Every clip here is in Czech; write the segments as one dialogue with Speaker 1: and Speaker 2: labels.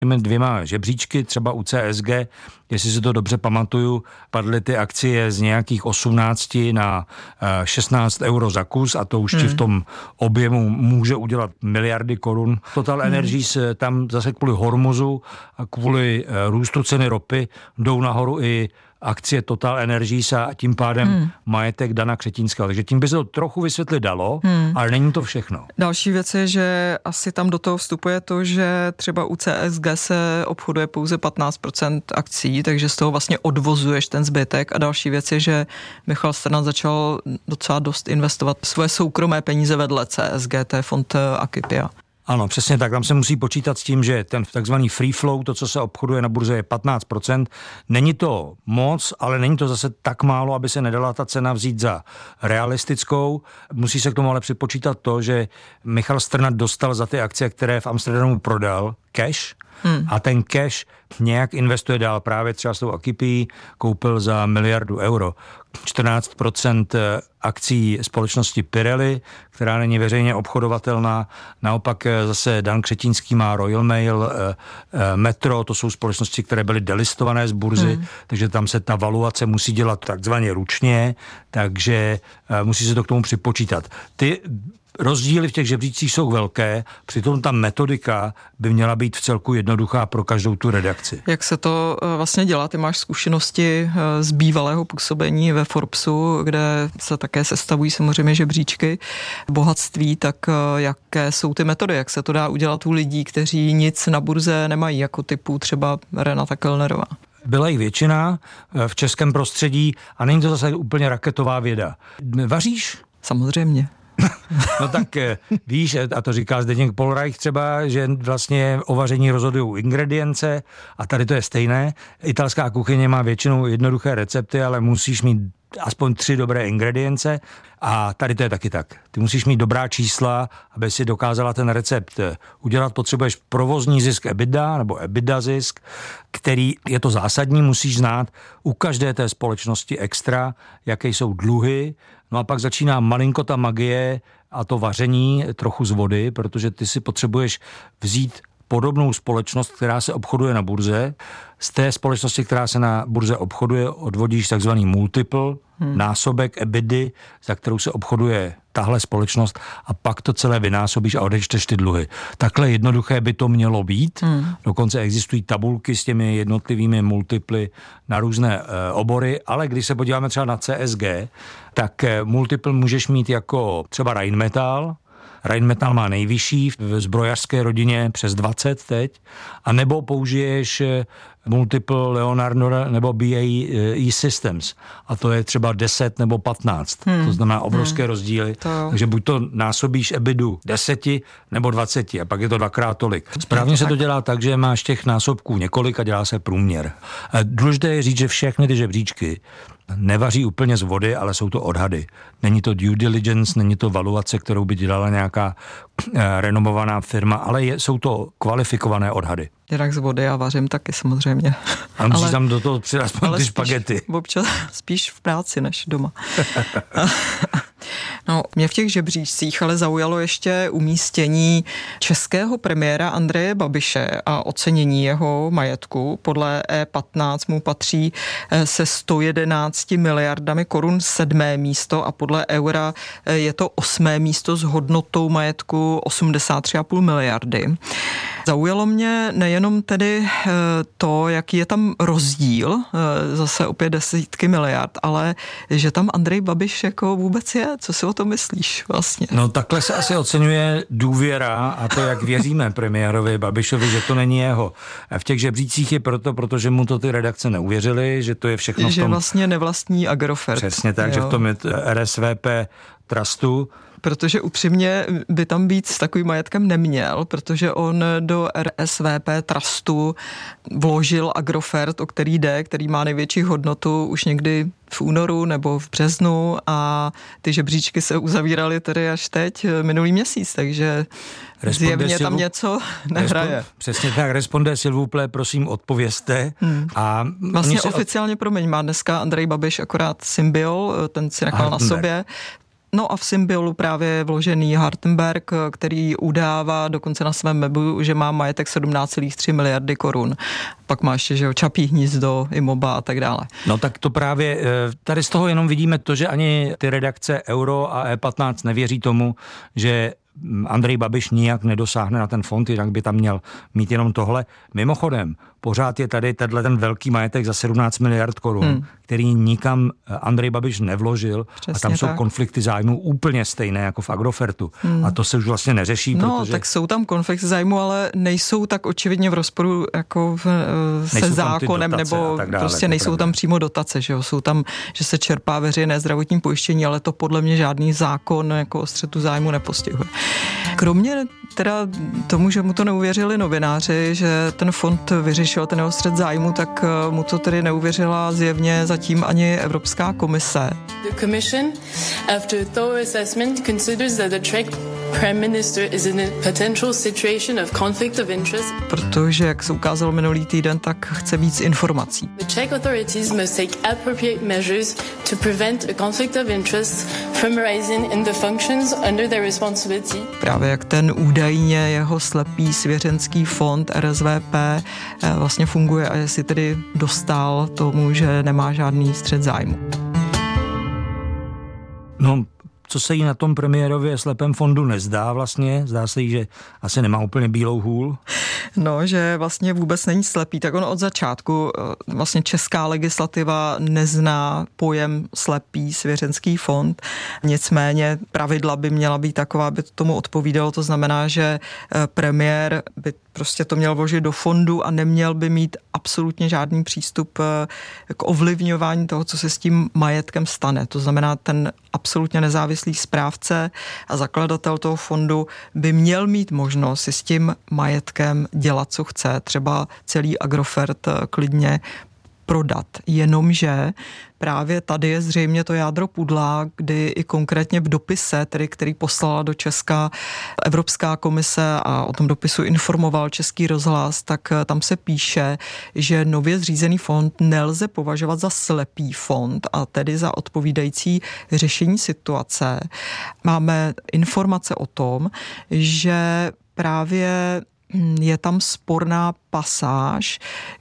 Speaker 1: Těmi dvěma žebříčky, třeba u CSG, jestli si to dobře pamatuju, padly ty akcie z nějakých 18 na 16 euro za kus a to už ti v tom objemu může udělat miliardy korun. Total Energies tam zase kvůli Hormuzu a kvůli růstu ceny ropy jdou nahoru i akcie Total Energies a tím pádem majetek Dana Křetínského. Takže tím by se to trochu vysvětlit dalo, ale není to všechno.
Speaker 2: Další věc je, že asi tam do toho vstupuje to, že třeba u CSG se obchoduje pouze 15% akcí, takže z toho vlastně odvozuješ ten zbytek. A další věc je, že Michal Strnad začal docela dost investovat svoje soukromé peníze vedle CSG, to je fond Akipia.
Speaker 1: Ano, přesně tak. Tam se musí počítat s tím, že ten takzvaný free flow, to, co se obchoduje na burze, je 15%. Není to moc, ale není to zase tak málo, aby se nedala ta cena vzít za realistickou. Musí se k tomu ale připočítat to, že Michal Strnad dostal za ty akcie, které v Amsterdamu prodal, cash, a ten cash nějak investuje dál. Právě třeba s tou Akipií koupil za 1 miliardu euro 14% akcí společnosti Pirelli, která není veřejně obchodovatelná. Naopak zase Dan Křetínský má Royal Mail, Metro, to jsou společnosti, které byly delistované z burzy, takže tam se ta valuace musí dělat takzvaně ručně, takže musí se to k tomu připočítat. Ty rozdíly v těch žebříčcích jsou velké, přitom ta metodika by měla být v celku jednoduchá pro každou tu redakci.
Speaker 2: Jak se to vlastně dělá? Ty máš zkušenosti z bývalého působení ve Forbesu, kde se také sestavují samozřejmě žebříčky bohatství, tak jaké jsou ty metody? Jak se to dá udělat u lidí, kteří nic na burze nemají, jako typu třeba Renata Kellnerová?
Speaker 1: Byla jich většina v českém prostředí a není to zase úplně raketová věda. Vaříš?
Speaker 2: Samozřejmě.
Speaker 1: No tak víš, a to říká Zdeněk Polreich třeba, že vlastně o vaření rozhodují ingredience a tady to je stejné. Italská kuchyně má většinou jednoduché recepty, ale musíš mít aspoň 3 dobré ingredience a tady to je taky tak. Ty musíš mít dobrá čísla, aby si dokázala ten recept udělat. Potřebuješ provozní zisk EBITDA nebo EBITDA zisk, který je to zásadní, musíš znát u každé té společnosti extra, jaké jsou dluhy. No a pak začíná malinko ta magie a to vaření trochu z vody, protože ty si potřebuješ vzít podobnou společnost, která se obchoduje na burze. Z té společnosti, která se na burze obchoduje, odvodíš takzvaný multiple, násobek EBITDA, za kterou se obchoduje tahle společnost a pak to celé vynásobíš a odečteš ty dluhy. Takhle jednoduché by to mělo být. Dokonce existují tabulky s těmi jednotlivými multiply na různé obory, ale když se podíváme třeba na CSG, tak multiple můžeš mít jako třeba Rheinmetall. Rheinmetall má nejvyšší v zbrojařské rodině přes 20 teď, a nebo použiješ multiple Leonardo nebo BAE Systems a to je třeba 10 nebo 15. To znamená obrovské rozdíly. Takže buď to násobíš EBITDu 10 nebo 20 a pak je to 2x tolik. Správně se to dělá tak, že máš těch násobků několik a dělá se průměr. Důležité je říct, že všechny ty žebříčky nevaří úplně z vody, ale jsou to odhady. Není to due diligence, není to valuace, kterou by dělala nějaká renomovaná firma, ale jsou to kvalifikované odhady.
Speaker 2: Jinak z vody já vařím taky samozřejmě.
Speaker 1: A musíš tam do toho přidat aspoň ty špagety.
Speaker 2: Občas spíš v práci než doma. No, mě v těch žebříčcích ale zaujalo ještě umístění českého premiéra Andreje Babiše a ocenění jeho majetku. Podle E15 mu patří se 111 miliardami korun 7. místo a podle Eura je to 8. místo s hodnotou majetku 83,5 miliardy. Zaujalo mě nejenom tedy to, jaký je tam rozdíl, zase opět desítky miliard, ale že tam Andrej Babiš jako vůbec je. Co si o tom myslíš vlastně?
Speaker 1: No takhle se asi oceňuje důvěra a to, jak věříme premiérovi Babišovi, že to není jeho. V těch žebřících je protože mu to ty redakce neuvěřily, že to je všechno v tom...
Speaker 2: Že vlastně nevlastní Agrofert.
Speaker 1: Přesně tak, jo. Že v tom je RSVP trustu.
Speaker 2: Protože upřímně by tam být s takovým majetkem neměl, protože on do RSVP trustu vložil Agrofert, o který jde, který má největší hodnotu už někdy v únoru nebo v březnu a ty žebříčky se uzavíraly tedy až teď minulý měsíc, takže zjevně tam něco nehraje.
Speaker 1: Přesně tak, responde s'il vous plaît, prosím odpovězte. A
Speaker 2: vlastně oficiálně, promiň, má dneska Andrej Babiš akorát Symbiol, ten si nechal na sobě. No a v Symbiolu právě vložený Hartenberg, který udává dokonce na svém webu, že má majetek 17,3 miliardy korun. Pak má ještě, že jo, Čapí hnízdo, Imoba a tak dále.
Speaker 1: No tak to právě, tady z toho jenom vidíme to, že ani ty redakce Euro a E15 nevěří tomu, že Andrej Babiš nijak nedosáhne na ten fond, jinak by tam měl mít jenom tohle. Mimochodem, pořád je tady ten velký majetek za 17 miliard korun, který nikam Andrej Babiš nevložil. Přesně a tam jsou konflikty zájmů úplně stejné jako v Agrofertu. A to se už vlastně neřeší.
Speaker 2: No,
Speaker 1: protože...
Speaker 2: tak jsou tam konflikty zájmů, ale nejsou tak očividně v rozporu jako se zákonem, nebo prostě nejsou tam přímo dotace, že jo? Jsou tam, že se čerpá veřejné zdravotní pojištění, ale to podle mě žádný zákon jako o střetu zájmu nepostihuje. Kromě teda tomu, že mu to neuvěřili novináři, že ten fond vyřešil ten jeho střet zájmu, tak mu to tedy neuvěřila zjevně zatím ani Evropská komise.
Speaker 3: The Commission, after thorough assessment, considers that the Czech Prime Minister is in a potential situation of conflict of interest.
Speaker 2: Protože, jak se ukázalo minulý týden, tak chce víc informací.
Speaker 3: The Czech authorities must take appropriate measures to prevent a conflict of interest from arising in the functions under their responsibility.
Speaker 2: Právě jak ten údajně jeho slepý svěřenský fond RSVP vlastně funguje a jestli tedy dostal tomu, že nemá žádný střet zájmu.
Speaker 1: No, co se jí na tom premiérově slepém fondu nezdá vlastně, zdá se jí, že asi nemá úplně bílou hůl.
Speaker 2: No, že vlastně vůbec není slepý, tak on od začátku vlastně česká legislativa nezná pojem slepý svěřenský fond, nicméně pravidla by měla být taková, aby to tomu odpovídalo, to znamená, že premiér by prostě to měl vložit do fondu a neměl by mít absolutně žádný přístup k ovlivňování toho, co se s tím majetkem stane. To znamená, ten absolutně nezávislý správce a zakladatel toho fondu by měl mít možnost si s tím majetkem dělat, co chce. Třeba celý Agrofert klidně prodat. Jenomže právě tady je zřejmě to jádro pudla, kdy i konkrétně v dopise, tedy který poslala do Česka Evropská komise a o tom dopisu informoval Český rozhlas, tak tam se píše, že nově zřízený fond nelze považovat za slepý fond a tedy za odpovídající řešení situace. Máme informace o tom, že právě je tam sporná pasáž,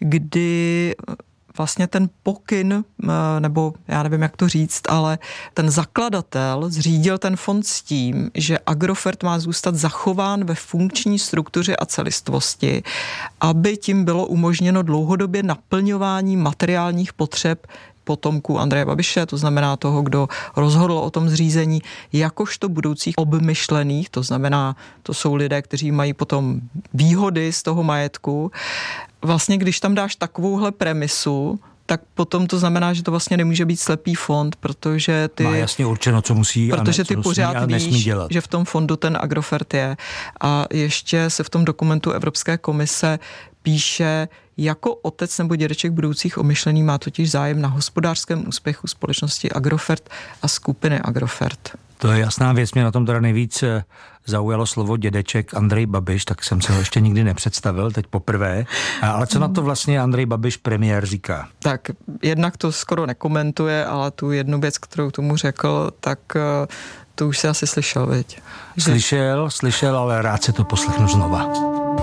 Speaker 2: kdy vlastně ten pokyn, nebo já nevím, jak to říct, ale ten zakladatel zřídil ten fond s tím, že Agrofert má zůstat zachován ve funkční struktuře a celistvosti, aby tím bylo umožněno dlouhodobě naplňování materiálních potřeb potomků Andreje Babiše, to znamená toho, kdo rozhodl o tom zřízení, jakožto budoucích obmyšlených, to znamená, to jsou lidé, kteří mají potom výhody z toho majetku. Vlastně, když tam dáš takovouhle premisu, tak potom to znamená, že to vlastně nemůže být slepý fond, protože ty...
Speaker 1: Má jasně určeno, co musí
Speaker 2: protože ty pořád víš,
Speaker 1: dělat.
Speaker 2: že v tom fondu ten Agrofert je. A ještě se v tom dokumentu Evropské komise píše, jako otec nebo dědeček budoucích omyšlený má totiž zájem na hospodářském úspěchu společnosti Agrofert a skupiny Agrofert.
Speaker 1: To je jasná věc, mě na tom teda nejvíc zaujalo slovo dědeček Andrej Babiš, tak jsem se ho ještě nikdy nepředstavil, teď poprvé. Ale co na to vlastně Andrej Babiš premiér říká?
Speaker 2: Tak jednak to skoro nekomentuje, ale tu jednu věc, kterou tomu řekl, tak to už si asi slyšel, viď?
Speaker 1: Slyšel, ale rád se to poslechnu znova.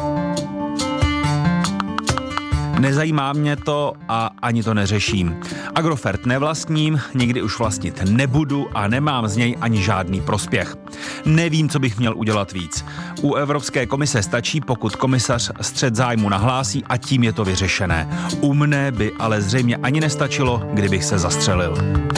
Speaker 4: Nezajímá mě to a ani to neřeším. Agrofert nevlastním, nikdy už vlastnit nebudu a nemám z něj ani žádný prospěch. Nevím, co bych měl udělat víc. U Evropské komise stačí, pokud komisař střet zájmu nahlásí a tím je to vyřešené. U mne by ale zřejmě ani nestačilo, kdybych se zastřelil.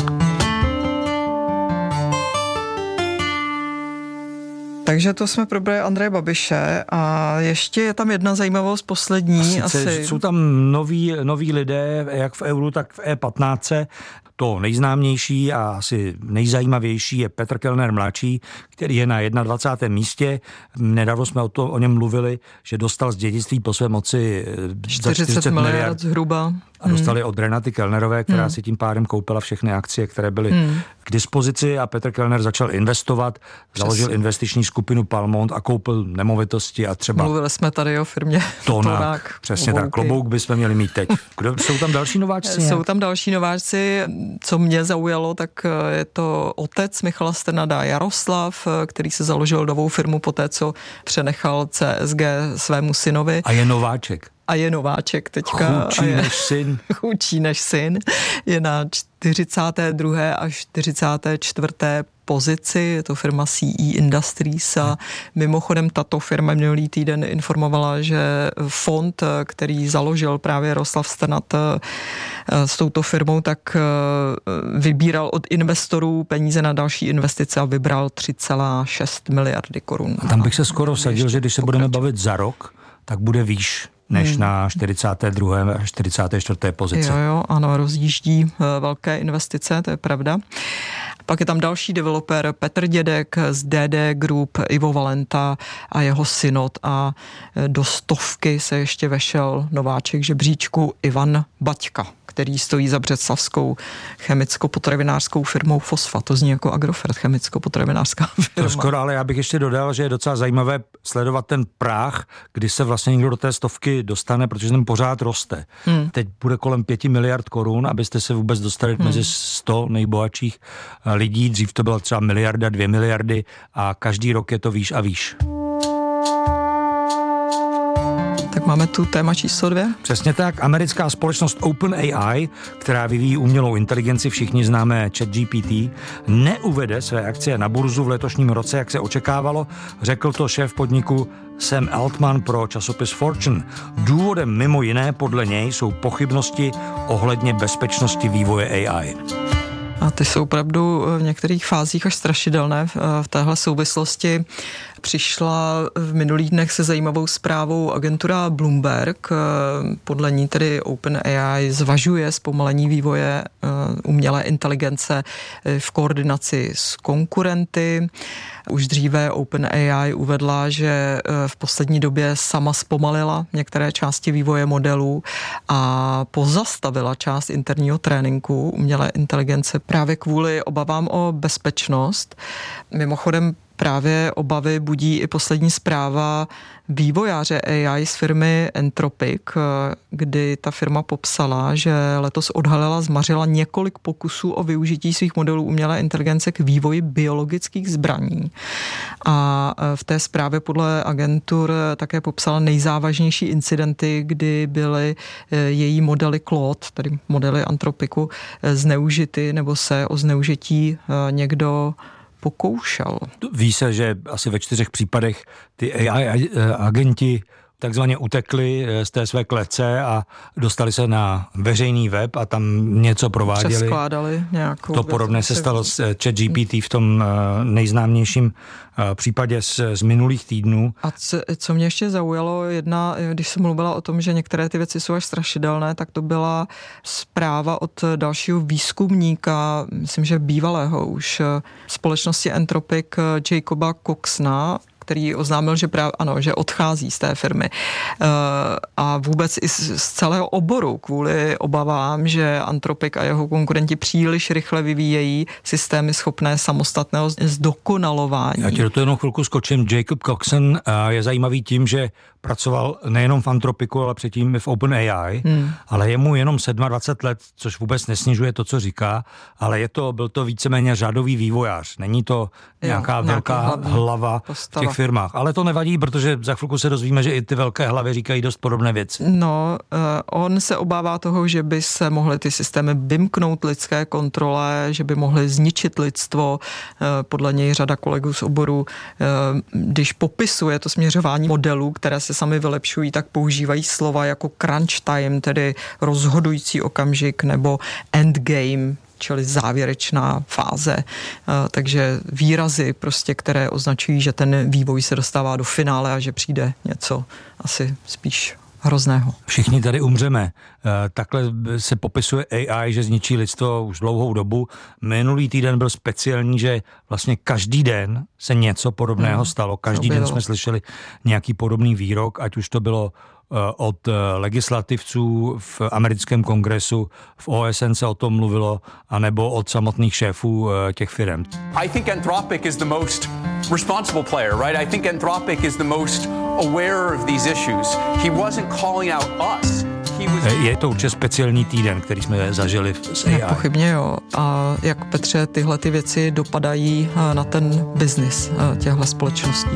Speaker 2: Takže to jsme probrali Andreje Babiše a ještě je tam jedna zajímavost poslední. Asi.
Speaker 1: Jsou tam noví lidé, jak v Euru, tak v E15. To nejznámější a asi nejzajímavější je Petr Kellner mladší, který je na 21. místě. Nedávno jsme o něm mluvili, že dostal z dědictví po své moci
Speaker 2: 40 miliard zhruba.
Speaker 1: a dostali od Renaty Kellnerové, která si tím pádem koupila všechny akcie, které byly k dispozici a Petr Kellner začal investovat, založil investiční skupinu Palmont a koupil nemovitosti a třeba...
Speaker 2: Mluvili jsme tady o firmě Tonák.
Speaker 1: Přesně tak, klobouk bychom měli mít teď. Jsou tam další nováčci?
Speaker 2: Jsou tam další nováčci. Co mě zaujalo, tak je to otec Michala Strnada Jaroslav, který se založil novou firmu poté, co přenechal CSG svému synovi.
Speaker 1: A je nováček.
Speaker 2: A je nováček teďka. Chudší než syn. Je na 42. až 44. pozici, je to firma CE Industries a mimochodem tato firma minulý týden informovala, že fond, který založil právě Jaroslav Strnad s touto firmou, tak vybíral od investorů peníze na další investice a vybral 3,6 miliardy korun.
Speaker 1: A tam bych se skoro vsadil, že když se budeme bavit za rok, tak bude výš než na 42. a 44. pozici.
Speaker 2: Jo, ano, rozjíždí velké investice, to je pravda. Pak je tam další developer Petr Dědek z DD Group, Ivo Valenta a jeho synod a do 100 se ještě vešel nováček žebříčku Ivan Baťka, který stojí za břeclavskou chemicko-potravinářskou firmou Fosfa. To zní jako Agrofert, chemicko-potravinářská firma.
Speaker 1: To skoro, ale já bych ještě dodal, že je docela zajímavé sledovat ten práh, kdy se vlastně někdo do té 100 dostane, protože ten pořád roste. Teď bude kolem 5 miliard korun, abyste se vůbec dostali mezi 100 nejbohatších lidí. Dřív to byla třeba miliarda, 2 miliardy a každý rok je to výš a výš.
Speaker 2: Tak máme tu téma číslo 2.
Speaker 1: Přesně tak. Americká společnost OpenAI, která vyvíjí umělou inteligenci, všichni známe ChatGPT, neuvede své akcie na burzu v letošním roce, jak se očekávalo. Řekl to šéf podniku Sam Altman pro časopis Fortune. Důvodem mimo jiné podle něj jsou pochybnosti ohledně bezpečnosti vývoje AI.
Speaker 2: A ty jsou opravdu v některých fázích až strašidelné. V téhle souvislosti přišla v minulých dnech se zajímavou zprávou agentura Bloomberg. Podle ní tedy OpenAI zvažuje zpomalení vývoje umělé inteligence v koordinaci s konkurenty. Už dříve OpenAI uvedla, že v poslední době sama zpomalila některé části vývoje modelů a pozastavila část interního tréninku umělé inteligence právě kvůli obavám o bezpečnost. Mimochodem právě obavy budí i poslední zpráva vývojáře AI z firmy Anthropic, kdy ta firma popsala, že letos odhalila, zmařila několik pokusů o využití svých modelů umělé inteligence k vývoji biologických zbraní. A v té zprávě podle agentur také popsala nejzávažnější incidenty, kdy byly její modely Claude, tedy modely Anthropicu, zneužity nebo se o zneužití někdo pokoušel.
Speaker 1: Ví se, že asi ve 4 případech ty AI agenti takzvaně utekli z té své klece a dostali se na veřejný web a tam něco prováděli.
Speaker 2: Přeskládali nějakou
Speaker 1: to podobné se stalo s ChatGPT v tom nejznámějším případě z minulých týdnů.
Speaker 2: A co mě ještě zaujalo, když jsem mluvila o tom, že některé ty věci jsou až strašidelné, tak to byla zpráva od dalšího výzkumníka, myslím, že bývalého už společnosti Anthropic, Jacoba Coxna, který oznámil, že odchází z té firmy. A vůbec i z celého oboru kvůli obavám, že Anthropic a jeho konkurenti příliš rychle vyvíjejí systémy schopné samostatného zdokonalování. Já
Speaker 1: ti do toho jenom chvilku skočím. Jacob Coxon je zajímavý tím, že pracoval nejenom v Anthropicu, ale předtím v OpenAI, ale je mu jenom 27 let, což vůbec nesnižuje to, co říká, ale byl to víceméně řadový vývojář. Není to nějaká velká hlava v těch firmách. Ale to nevadí, protože za chvilku se dozvíme, že i ty velké hlavy říkají dost podobné věci.
Speaker 2: No, on se obává toho, že by se mohly ty systémy vymknout lidské kontrole, že by mohly zničit lidstvo. Podle něj řada kolegů z oboru, když popisuje to směřování modelů, které se sami vylepšují, tak používají slova jako crunch time, tedy rozhodující okamžik, nebo endgame, čili závěrečná fáze. Takže výrazy prostě, které označují, že ten vývoj se dostává do finále a že přijde něco asi spíš hrozného.
Speaker 1: Všichni tady umřeme. Takhle se popisuje AI, že zničí lidstvo už dlouhou dobu. Minulý týden byl speciální, že vlastně každý den se něco podobného stalo. Každý den jsme slyšeli nějaký podobný výrok, ať už to bylo od legislativců v americkém kongresu, v OSN se o tom mluvilo, anebo od samotných šéfů těch firm.
Speaker 5: I think Anthropic is the most responsible player, right? I think Anthropic is the most aware of these issues. He wasn't calling out us.
Speaker 1: Je to určitě speciální týden, který jsme zažili s AI.
Speaker 2: Nepochybně jo. A jak, Petře, tyhle ty věci dopadají na ten biznis těchto společností?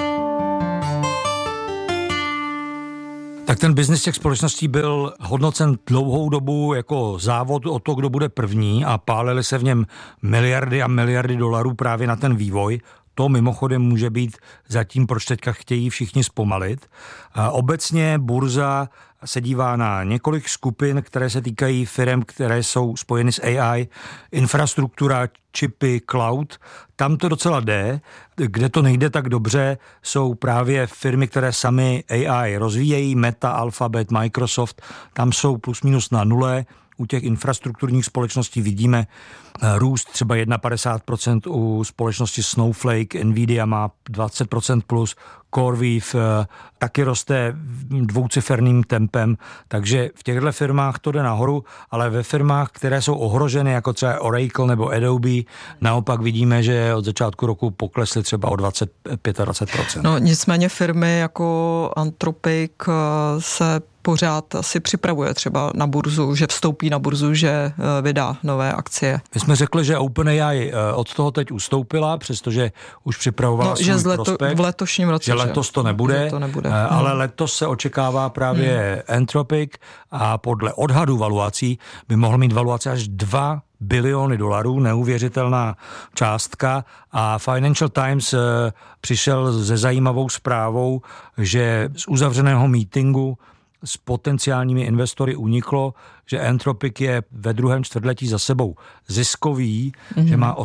Speaker 1: Tak ten biznis těch společností byl hodnocen dlouhou dobu jako závod o to, kdo bude první a pálily se v něm miliardy a miliardy dolarů právě na ten vývoj. To mimochodem může být zatím, proč teďka chtějí všichni zpomalit. Obecně burza se dívá na několik skupin, které se týkají firem, které jsou spojeny s AI, infrastruktura, čipy, cloud. Tam to docela jde. Kde to nejde tak dobře, jsou právě firmy, které sami AI rozvíjejí, Meta, Alphabet, Microsoft. Tam jsou plus minus na nule. U těch infrastrukturních společností vidíme růst třeba 51% u společnosti Snowflake, Nvidia má 20% plus, CoreWeave taky roste dvouciferným tempem, takže v těchto firmách to jde nahoru, ale ve firmách, které jsou ohroženy, jako třeba Oracle nebo Adobe, naopak vidíme, že od začátku roku poklesly třeba o 25%.
Speaker 2: No nicméně firmy jako Anthropic se pořád asi připravuje třeba na burzu, že vstoupí na burzu, že vydá nové akcie.
Speaker 1: My jsme řekli, že OpenAI od toho teď ustoupila, přestože už připravovala svůj prospekt.
Speaker 2: V letošním roce.
Speaker 1: Že letos to nebude, ale letos se očekává právě Anthropic a podle odhadu valuací by mohl mít valuaci až 2 biliony dolarů, neuvěřitelná částka, a Financial Times přišel se zajímavou zprávou, že z uzavřeného meetingu s potenciálními investory uniklo, že Anthropic je ve druhém čtvrtletí za sebou ziskový, že má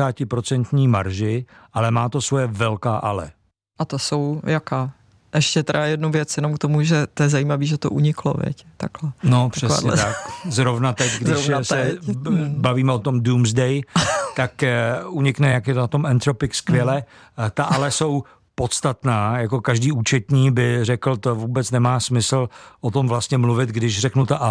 Speaker 1: 80% marži, ale má to svoje velká ale.
Speaker 2: A to jsou jaká? Ještě teda jednu věc, jenom k tomu, že to je zajímavý, že to uniklo, veď? Takhle.
Speaker 1: No, přesně tak. Zrovna teď, když se bavíme o tom Doomsday, tak unikne, jak je to na tom Anthropic skvěle. Ta ale jsou podstatná, jako každý účetní by řekl, to vůbec nemá smysl o tom vlastně mluvit, když řeknu ta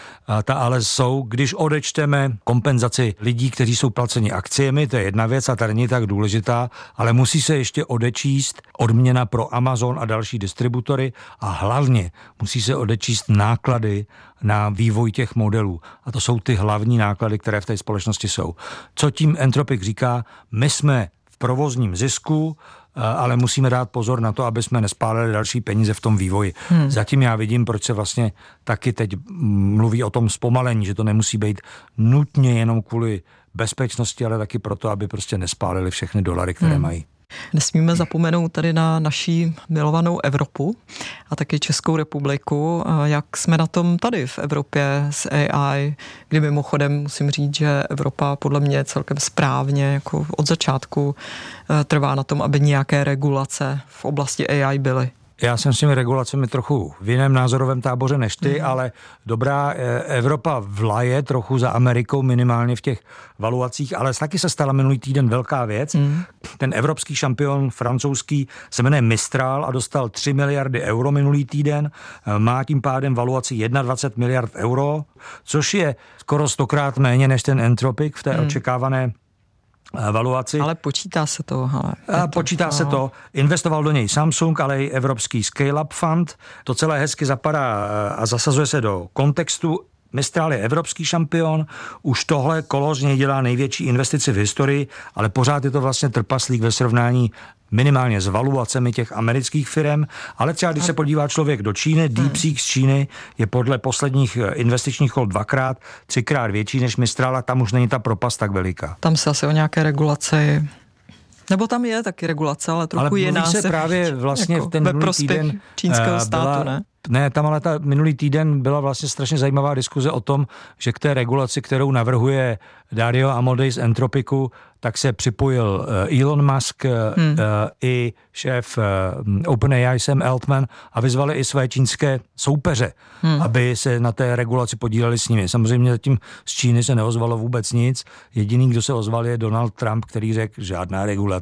Speaker 1: ale jsou, když odečteme kompenzaci lidí, kteří jsou placeni akciemi, to je jedna věc a ta není tak důležitá, ale musí se ještě odečíst odměna pro Amazon a další distributory a hlavně musí se odečíst náklady na vývoj těch modelů. A to jsou ty hlavní náklady, které v té společnosti jsou. Co tím Anthropic říká? My jsme v provozním zisku, ale musíme dát pozor na to, aby jsme nespálili další peníze v tom vývoji. Zatím já vidím, proč se vlastně taky teď mluví o tom zpomalení, že to nemusí být nutně jenom kvůli bezpečnosti, ale taky proto, aby prostě nespálili všechny dolary, které mají.
Speaker 2: Nesmíme zapomenout tady na naší milovanou Evropu a taky Českou republiku. Jak jsme na tom tady v Evropě s AI, kdy mimochodem musím říct, že Evropa podle mě celkem správně jako od začátku trvá na tom, aby nějaké regulace v oblasti AI byly.
Speaker 1: Já jsem s těmi regulacemi trochu v jiném názorovém táboře než ty, ale dobrá, Evropa vlaje trochu za Amerikou, minimálně v těch valuacích, ale taky se stala minulý týden velká věc. Ten evropský šampion francouzský se jmenuje Mistral a dostal 3 miliardy euro minulý týden, má tím pádem valuaci 21 miliard euro, což je skoro 100krát méně než ten Anthropic v té očekávané valuaci.
Speaker 2: Ale počítá se to.
Speaker 1: Počítá se to. Investoval do něj Samsung, ale i Evropský Scale-up Fund. To celé hezky zapadá a zasazuje se do kontextu. Mistral je evropský šampion, už tohle kolo z něj dělá největší investici v historii, ale pořád je to vlastně trpaslík ve srovnání minimálně s valuacemi těch amerických firm, ale třeba když se podívá člověk do Číny, DeepSeek z Číny je podle posledních investičních kol 2x, 3x větší než Mistral a tam už není ta propast tak veliká.
Speaker 2: Tam se asi o nějaké regulaci, nebo tam je taky regulace, ale trochu jiná.
Speaker 1: Ale mluví se právě vlastně
Speaker 2: jako
Speaker 1: v ten minulý týden
Speaker 2: čínského státu, ne?
Speaker 1: Ne, tam ale ta minulý týden byla vlastně strašně zajímavá diskuze o tom, že k té regulaci, kterou navrhuje Dario Amodei z Anthropicu, tak se připojil Elon Musk i šéf OpenAI Sam Altman a vyzvali i své čínské soupeře, aby se na té regulaci podíleli s nimi. Samozřejmě zatím z Číny se neozvalo vůbec nic. Jediný, kdo se ozval, je Donald Trump, který řekl, žádná regulace.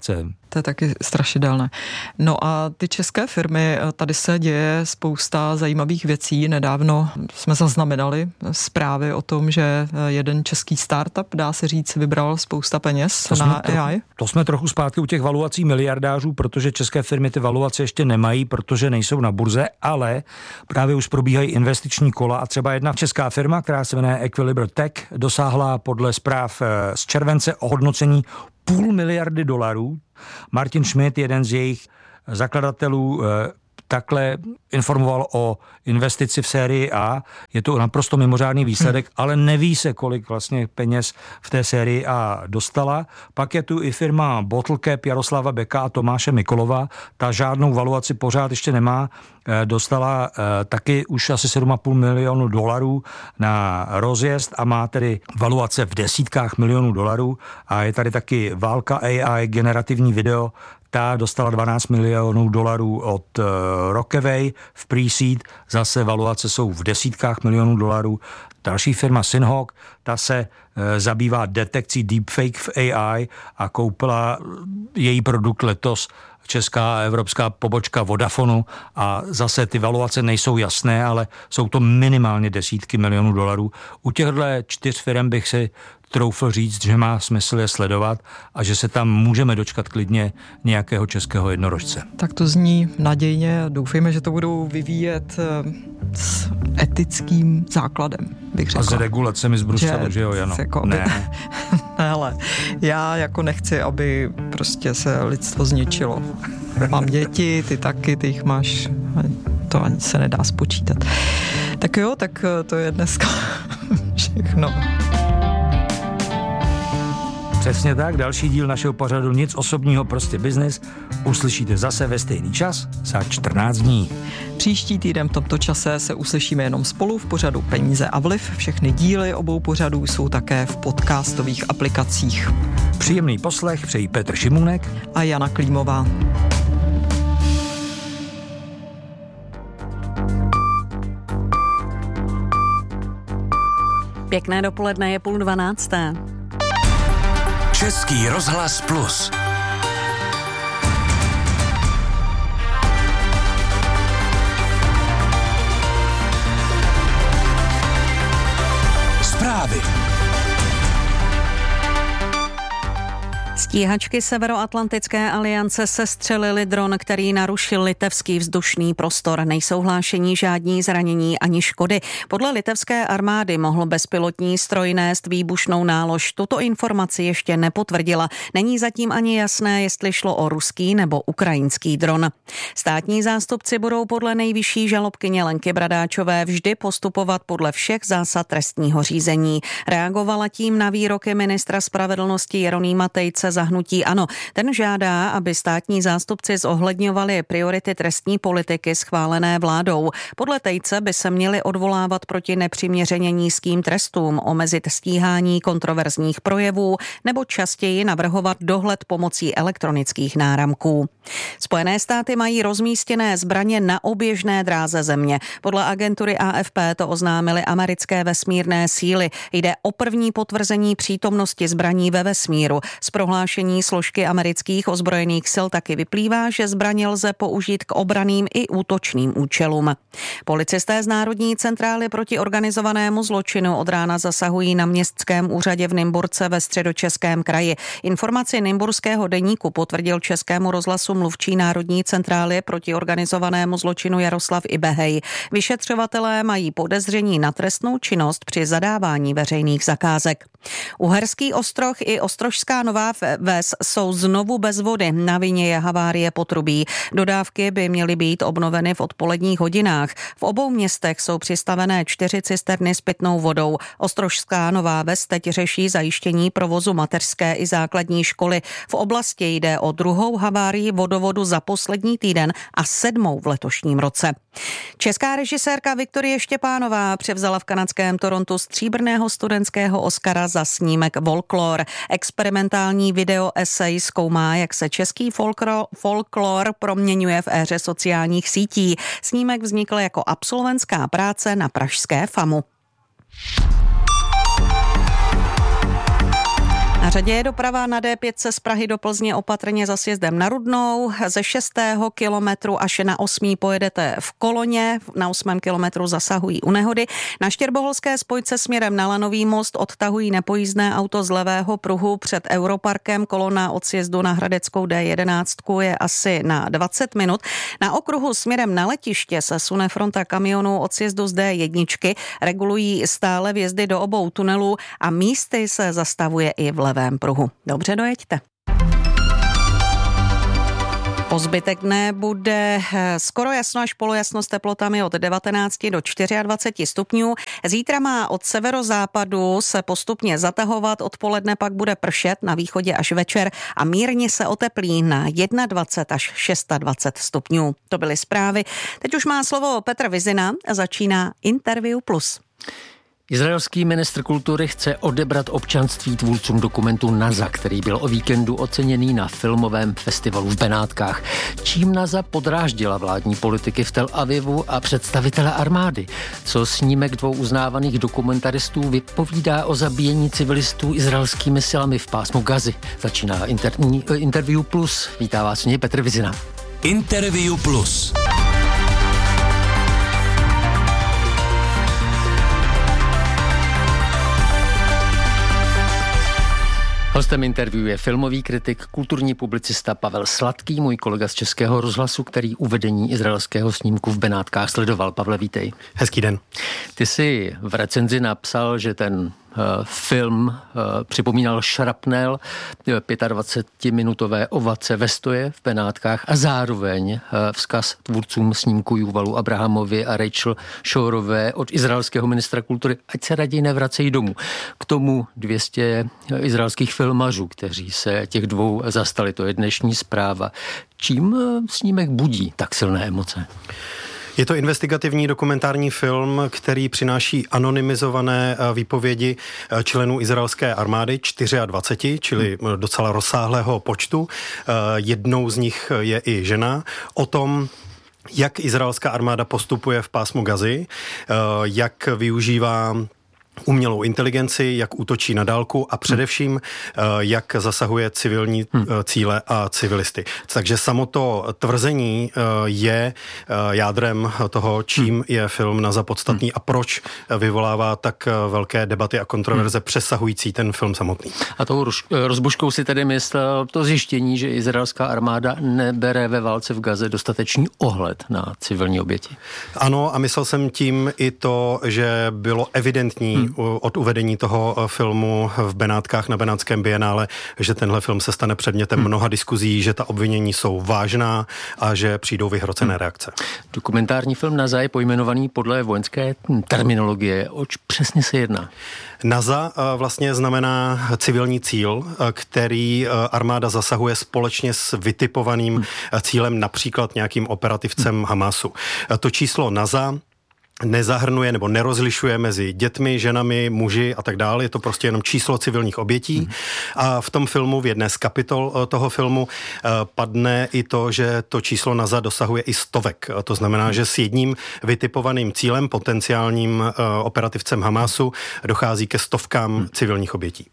Speaker 2: To je taky strašidelné. No a ty české firmy, tady se děje spousta zajímavých věcí. Nedávno jsme zaznamenali zprávy o tom, že jeden český startup, dá se říct, vybral spousta peněz na AI.
Speaker 1: To jsme trochu zpátky u těch valuací miliardářů, protože české firmy ty valuace ještě nemají, protože nejsou na burze, ale právě už probíhají investiční kola a třeba jedna česká firma, která se jmenuje Equilibre Tech, dosáhla podle zpráv z července ohodnocení $500 miliardy. Martin Schmidt, jeden z jejich zakladatelů, takhle informoval o investici v sérii A. Je to naprosto mimořádný výsledek, ale neví se, kolik vlastně peněz v té sérii A dostala. Pak je tu i firma Bottlecap Jaroslava Beka a Tomáše Mikolova. Ta žádnou valuaci pořád ještě nemá. Dostala taky už asi $7,5 milionu na rozjezd a má tedy valuace v desítkách milionů dolarů. A je tady taky Válka AI, generativní video. Ta dostala $12 milionů od Rockaway v pre-seed, zase valuace jsou v desítkách milionů dolarů. Další firma Synhawk, ta se zabývá detekcí deepfake v AI a koupila její produkt letos česká a evropská pobočka Vodafonu a zase ty valuace nejsou jasné, ale jsou to minimálně desítky milionů dolarů. U těchto 4 firm bych si troufl říct, že má smysl je sledovat a že se tam můžeme dočkat klidně nějakého českého jednorožce.
Speaker 2: Tak to zní nadějně. Doufejme, že to budou vyvíjet s etickým základem, bych řekla.
Speaker 1: A s regulacemi z Bruselu, že jo, Jano?
Speaker 2: Jako ne, ale já jako nechci, aby prostě se lidstvo zničilo. Mám děti, ty taky, ty jich máš, to ani se nedá spočítat. Tak jo, tak to je dneska všechno.
Speaker 1: Přesně tak, další díl našeho pořadu Nic osobního, prostě biznis uslyšíte zase ve stejný čas za 14 dní.
Speaker 2: Příští týden v tomto čase se uslyšíme jenom spolu v pořadu Peníze a vliv. Všechny díly obou pořadů jsou také v podcastových aplikacích.
Speaker 1: Příjemný poslech přejí Petr Šimůnek
Speaker 2: a Jana Klímová.
Speaker 6: Pěkné dopoledne, je 11:30.
Speaker 7: Český rozhlas Plus. Zprávy.
Speaker 6: Stíhačky Severoatlantické aliance sestřelily dron, který narušil litevský vzdušný prostor. Nejsou hlášení žádní zranění ani škody. Podle litevské armády mohl bezpilotní stroj nést výbušnou nálož. Tuto informaci ještě nepotvrdila. Není zatím ani jasné, jestli šlo o ruský nebo ukrajinský dron. Státní zástupci budou podle nejvyšší žalobkyně Lenky Bradáčové vždy postupovat podle všech zásad trestního řízení. Reagovala tím na výroky ministra spravedlnosti Jeronýma Tejce za hnutí ANO. Ten žádá, aby státní zástupci zohledňovali priority trestní politiky schválené vládou. Podle Tejce by se měli odvolávat proti nepřiměřeně nízkým trestům, omezit stíhání kontroverzních projevů nebo častěji navrhovat dohled pomocí elektronických náramků. Spojené státy mají rozmístěné zbraně na oběžné dráze země. Podle agentury AFP to oznámily americké vesmírné síly. Jde o první potvrzení přítomnosti zbraní ve vesmíru. Z prohlášení složky amerických ozbrojených sil taky vyplývá, že zbraně lze použít k obranným i útočným účelům. Policisté z Národní centrály proti organizovanému zločinu od rána zasahují na městském úřadě v Nymburce ve Středočeském kraji. Informaci nymburského deníku potvrdil Českému rozhlasu mluvčí Národní centrály proti organizovanému zločinu Jaroslav Ibehej. Vyšetřovatelé mají podezření na trestnou činnost při zadávání veřejných zakázek. Uherský Ostroh i Ostrožská Nová Ves jsou znovu bez vody. Na vině je havárie potrubí. Dodávky by měly být obnoveny v odpoledních hodinách. V obou městech jsou přistavené 4 cisterny s pitnou vodou. Ostrožská Nová Ves teď řeší zajištění provozu mateřské i základní školy. V oblasti jde o druhou havárii vodovodu za poslední týden a 7. v letošním roce. Česká režisérka Viktorie Štěpánová převzala v kanadském Torontu stříbrného studentského Oscara za snímek Folklor. Experimentální video esej zkoumá, jak se český folklor proměňuje v éře sociálních sítí. Snímek vznikl jako absolventská práce na pražské FAMu. řadě je doprava na D5 z Prahy do Plzně opatrně za sjezdem na Rudnou. Ze 6. kilometru až na 8. pojedete v koloně, na 8. kilometru zasahují u nehody. Na Štěrboholské spojce směrem na Lanový most odtahují nepojízdné auto z levého pruhu před Europarkem. Kolona od sjezdu na Hradeckou D11 je asi na 20 minut. Na okruhu směrem na letiště se sune fronta kamionů od sjezdu z D1. Regulují stále vjezdy do obou tunelů a místy se zastavuje i v levém pruhu. Dobře, dojeďte. Po zbytek dne bude skoro jasno až polojasno s teplotami od 19 do 24 stupňů. Zítra má od severozápadu se postupně zatahovat, odpoledne pak bude pršet, na východě až večer a mírně se oteplí na 21 až 26 stupňů. To byly zprávy. Teď už má slovo Petr Vizina a začíná Interview Plus.
Speaker 7: Izraelský ministr kultury chce odebrat občanství tvůrcům dokumentu NASA, který byl o víkendu oceněný na filmovém festivalu v Benátkách. Čím NASA podráždila vládní politiky v Tel Avivu a představitele armády? Co snímek dvou uznávaných dokumentaristů vypovídá o zabíjení civilistů izraelskými silami v pásmu Gazy? Začíná Interview Plus. Vítá vás v něj Petr Vizina.
Speaker 8: Interview Plus.
Speaker 7: Hostem interview je filmový kritik, kulturní publicista Pavel Sladký, můj kolega z Českého rozhlasu, který uvedení izraelského snímku v Benátkách sledoval. Pavle, vítej.
Speaker 9: Hezký den.
Speaker 7: Ty jsi v recenzi napsal, že ten film připomínal šrapnel 25-minutové ovace ve stoje v Benátkách a zároveň vzkaz tvůrcům snímku Juvalu Abrahamovi a Rachel Shorové od izraelského ministra kultury, ať se raději nevracejí domů. K tomu 200 izraelských filmařů, kteří se těch dvou zastali, to je dnešní zpráva. Čím snímek budí tak silné emoce?
Speaker 9: Je to investigativní dokumentární film, který přináší anonymizované výpovědi členů izraelské armády, 24, čili docela rozsáhlého počtu. Jednou z nich je i žena. O tom, jak izraelská armáda postupuje v pásmu Gazy, jak využívá umělou inteligenci, jak útočí na dálku a především, jak zasahuje civilní cíle a civilisty. Takže samo to tvrzení je jádrem toho, čím je film NASA podstatný a proč vyvolává tak velké debaty a kontroverze přesahující ten film samotný.
Speaker 7: A tou rozbuškou si tedy myslel to zjištění, že izraelská armáda nebere ve válce v Gaze dostatečný ohled na civilní oběti.
Speaker 9: Ano, a myslel jsem tím i to, že bylo evidentní od uvedení toho filmu v Benátkách na Benátském bienále, že tenhle film se stane předmětem mnoha diskuzí, že ta obvinění jsou vážná a že přijdou vyhrocené reakce.
Speaker 7: Dokumentární film NASA je pojmenovaný podle vojenské terminologie. Oč přesně se jedná?
Speaker 9: NASA vlastně znamená civilní cíl, který armáda zasahuje společně s vytipovaným cílem, například nějakým operativcem Hamasu. To číslo NASA nezahrnuje nebo nerozlišuje mezi dětmi, ženami, muži a tak dále. Je to prostě jenom číslo civilních obětí. A v tom filmu, v jedné z kapitol toho filmu, padne i to, že to číslo NASA dosahuje i stovek. To znamená, že s jedním vytipovaným cílem, potenciálním operativcem Hamasu, dochází ke stovkám civilních obětí.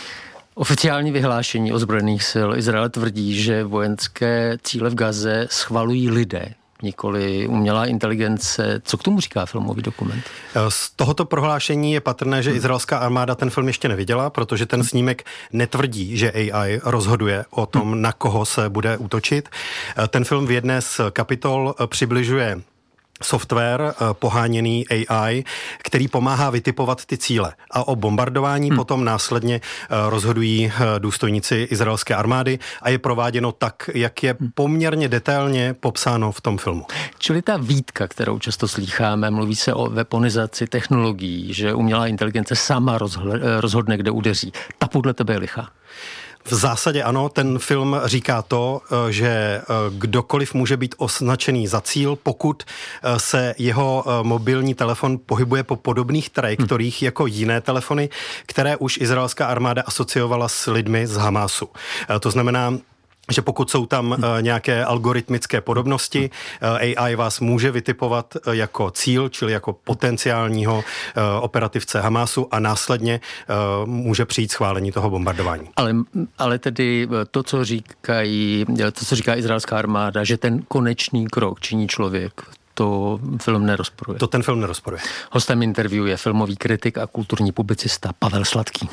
Speaker 7: Oficiální vyhlášení ozbrojených sil Izraele tvrdí, že vojenské cíle v Gaze schvalují lidé, nikoli umělá inteligence. Co k tomu říká filmový dokument?
Speaker 9: Z tohoto prohlášení je patrné, že izraelská armáda ten film ještě neviděla, protože ten snímek netvrdí, že AI rozhoduje o tom, na koho se bude útočit. Ten film v jedné z kapitol přibližuje software poháněný AI, který pomáhá vytipovat ty cíle. A o bombardování potom následně rozhodují důstojníci izraelské armády a je prováděno tak, jak je poměrně detailně popsáno v tom filmu.
Speaker 7: Čili ta výtka, kterou často slýcháme, mluví se o weaponizaci technologií, že umělá inteligence sama rozhodne, kde udeří. Ta podle tebe je lichá.
Speaker 9: V zásadě ano, ten film říká to, že kdokoliv může být označený za cíl, pokud se jeho mobilní telefon pohybuje po podobných trajektoriích jako jiné telefony, které už izraelská armáda asociovala s lidmi z Hamasu. To znamená, že pokud jsou tam nějaké algoritmické podobnosti, AI vás může vytipovat jako cíl, čili jako potenciálního operativce Hamasu a následně může přijít schválení toho bombardování.
Speaker 7: Ale tedy to, co říká izraelská armáda, že ten konečný krok činí člověk, to film nerozporuje.
Speaker 9: To ten film nerozporuje.
Speaker 7: Hostem interview je filmový kritik a kulturní publicista Pavel Sladký.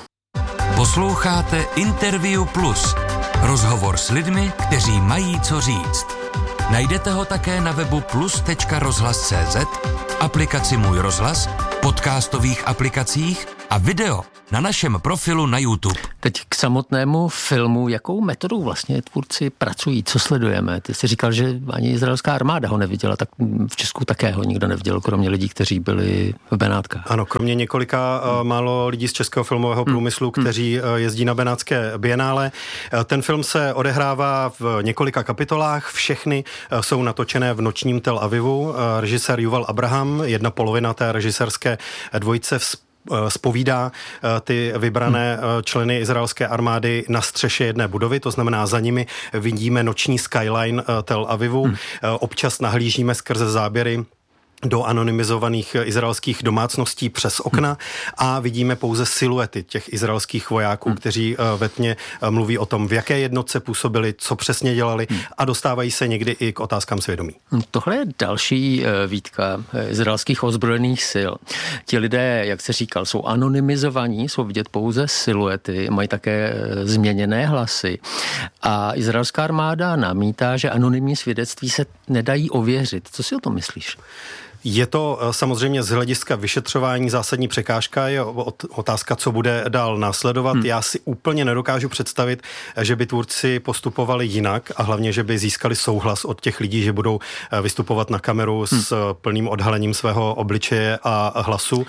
Speaker 8: Posloucháte Interview Plus. Rozhovor s lidmi, kteří mají co říct. Najdete ho také na webu plus.rozhlas.cz, aplikaci Můj rozhlas, podcastových aplikacích a video na našem profilu na YouTube.
Speaker 7: Teď k samotnému filmu, jakou metodou vlastně tvůrci pracují, co sledujeme? Ty jsi říkal, že ani izraelská armáda ho neviděla, tak v Česku také ho nikdo neviděl, kromě lidí, kteří byli v Benátkách.
Speaker 9: Ano, kromě několika málo lidí z českého filmového průmyslu, kteří jezdí na Benátské bienále. Ten film se odehrává v několika kapitolách, všechny jsou natočené v nočním Tel Avivu. Režisér Yuval Abraham, jedna polovina té režisérské dvojice zpovídá ty vybrané členy izraelské armády na střeše jedné budovy, to znamená za nimi vidíme noční skyline Tel Avivu, občas nahlížíme skrze záběry do anonymizovaných izraelských domácností přes okna a vidíme pouze siluety těch izraelských vojáků, kteří ve tmě mluví o tom, v jaké jednotce působili, co přesně dělali a dostávají se někdy i k otázkám svědomí.
Speaker 7: Tohle je další výtka izraelských ozbrojených sil. Ti lidé, jak se říkal, jsou anonymizovaní, jsou vidět pouze siluety, mají také změněné hlasy a izraelská armáda namítá, že anonymní svědectví se nedají ověřit. Co si o tom myslíš?
Speaker 9: Je to samozřejmě z hlediska vyšetřování zásadní překážka, je otázka, co bude dál následovat. Já si úplně nedokážu představit, že by tvůrci postupovali jinak a hlavně, že by získali souhlas od těch lidí, že budou vystupovat na kameru s plným odhalením svého obličeje a hlasu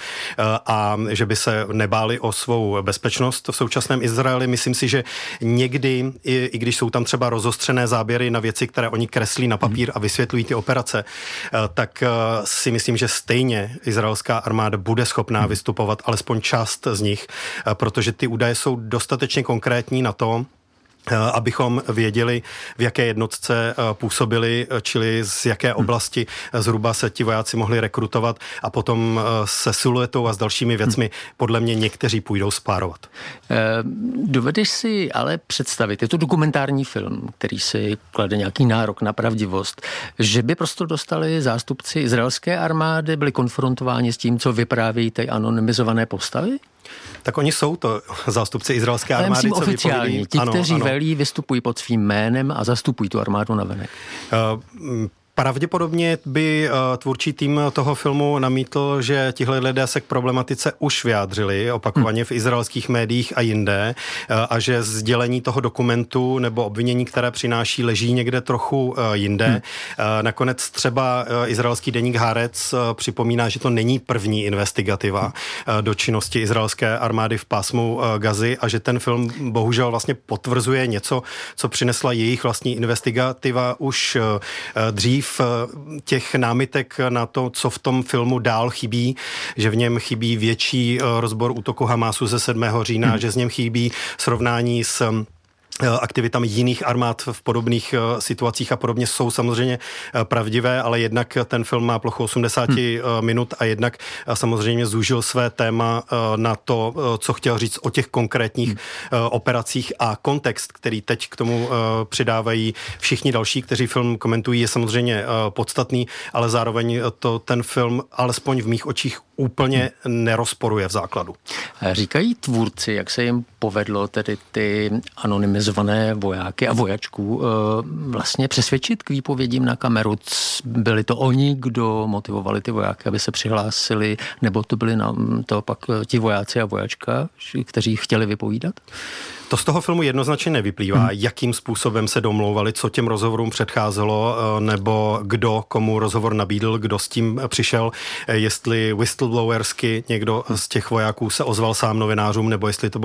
Speaker 9: a že by se nebáli o svou bezpečnost v současném Izraeli. Myslím si, že někdy, i když jsou tam třeba rozostřené záběry na věci, které oni kreslí na papír a vysvětlují ty operace, tak si myslím, že stejně izraelská armáda bude schopná vystupovat alespoň část z nich, protože ty údaje jsou dostatečně konkrétní na to, abychom věděli, v jaké jednotce působili, čili z jaké oblasti zhruba se ti vojáci mohli rekrutovat a potom se siluetou a s dalšími věcmi podle mě někteří půjdou spárovat.
Speaker 7: Dovedeš si ale představit, je to dokumentární film, který si klade nějaký nárok na pravdivost, že by prostě dostali zástupci izraelské armády, byli konfrontováni s tím, co vyprávějí ty anonymizované postavy?
Speaker 9: Tak oni jsou to zástupci izraelské armády,
Speaker 7: co oficiální. Ti, kteří velí, vystupují pod svým jménem a zastupují tu armádu navenek.
Speaker 9: Pravděpodobně by tvůrčí tým toho filmu namítl, že tihle lidé se k problematice už vyjádřili opakovaně v izraelských médiích a jinde a že sdělení toho dokumentu nebo obvinění, které přináší, leží někde trochu jinde. Nakonec třeba izraelský deník Haaretz připomíná, že to není první investigativa do činnosti izraelské armády v pásmu Gazy a že ten film bohužel vlastně potvrzuje něco, co přinesla jejich vlastní investigativa už dřív. Těch námitek na to, co v tom filmu dál chybí, že v něm chybí větší rozbor útoku Hamasu ze 7. října, že z něm chybí srovnání s aktivitami jiných armád v podobných situacích a podobně jsou samozřejmě pravdivé, ale jednak ten film má plochu 80 minut a jednak samozřejmě zúžil své téma na to, co chtěl říct o těch konkrétních operacích a kontext, který teď k tomu přidávají všichni další, kteří film komentují, je samozřejmě podstatný, ale zároveň to ten film alespoň v mých očích úplně nerozporuje v základu.
Speaker 7: Říkají tvůrci, jak se jim povedlo tedy ty anonymizované vojáky a vojačků vlastně přesvědčit k výpovědím na kameru? Byli to oni, kdo motivovali ty vojáky, aby se přihlásili, nebo to byli to pak ti vojáci a vojačka, kteří chtěli vypovídat?
Speaker 9: To z toho filmu jednoznačně nevyplývá, jakým způsobem se domlouvali, co těm rozhovorům předcházelo, nebo kdo komu rozhovor nabídl, kdo s tím přišel, jestli whistleblowersky někdo z těch vojáků se ozval sám novinářům, nebo jestli to bylo obráceně.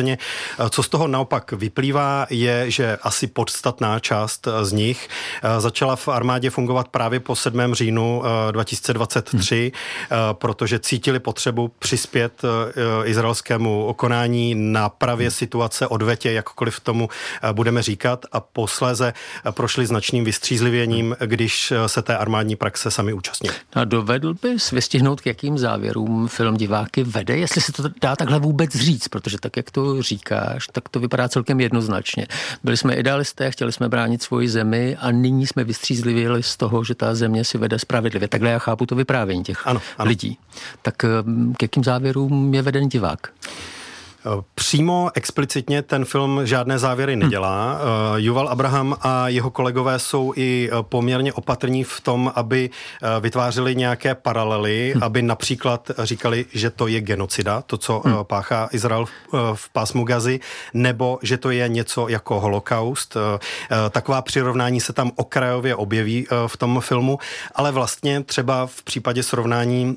Speaker 9: zkráceně. Co z toho naopak vyplývá, je, že asi podstatná část z nich začala v armádě fungovat právě po 7. říjnu 2023, protože cítili potřebu přispět izraelskému konání na pravě situace, odvetě, jakkoliv tomu budeme říkat, a posléze prošli značným vystřízlivěním, když se té armádní praxe sami účastnili.
Speaker 7: A dovedl bys vystihnout, k jakým závěrům film diváky vede, jestli se to dá takhle vůbec říct, protože tak, jak to říkáš, tak to vypadá celkem jednoznačně. Byli jsme idealisté, chtěli jsme bránit svoji zemi a nyní jsme vystřízlivěli z toho, že ta země si vede spravedlivě. Takhle já chápu to vyprávění těch lidí. Tak k jakým závěrům je veden divák?
Speaker 9: Přímo explicitně ten film žádné závěry nedělá. Yuval Abraham a jeho kolegové jsou i poměrně opatrní v tom, aby vytvářeli nějaké paralely, aby například říkali, že to je genocida, to, co páchá Izrael v pásmu Gazy, nebo že to je něco jako holokaust. Taková přirovnání se tam okrajově objeví v tom filmu, ale vlastně třeba v případě srovnání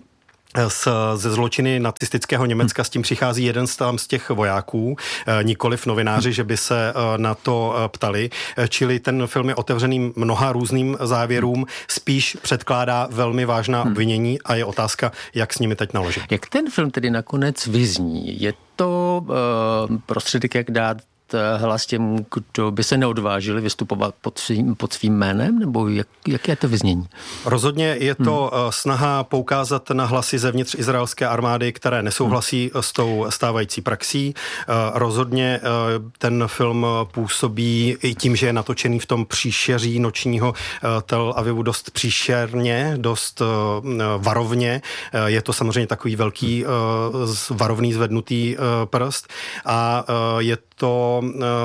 Speaker 9: ze zločiny nacistického Německa s tím přichází jeden z těch vojáků, nikoliv novináři, že by se na to ptali. Čili ten film je otevřený mnoha různým závěrům, spíš předkládá velmi vážná obvinění a je otázka, jak s nimi teď naložit.
Speaker 7: Jak ten film tedy nakonec vyzní? Je to prostředek, jak dát hlas těm, kdo by se neodvážili vystupovat pod svým jménem, nebo jaké je to vyznění?
Speaker 9: Rozhodně je to snaha poukázat na hlasy zevnitř izraelské armády, které nesouhlasí s tou stávající praxí. Rozhodně ten film působí i tím, že je natočený v tom příšeří nočního Tel Avivu dost příšerně, dost varovně. Je to samozřejmě takový velký varovný zvednutý prst a je to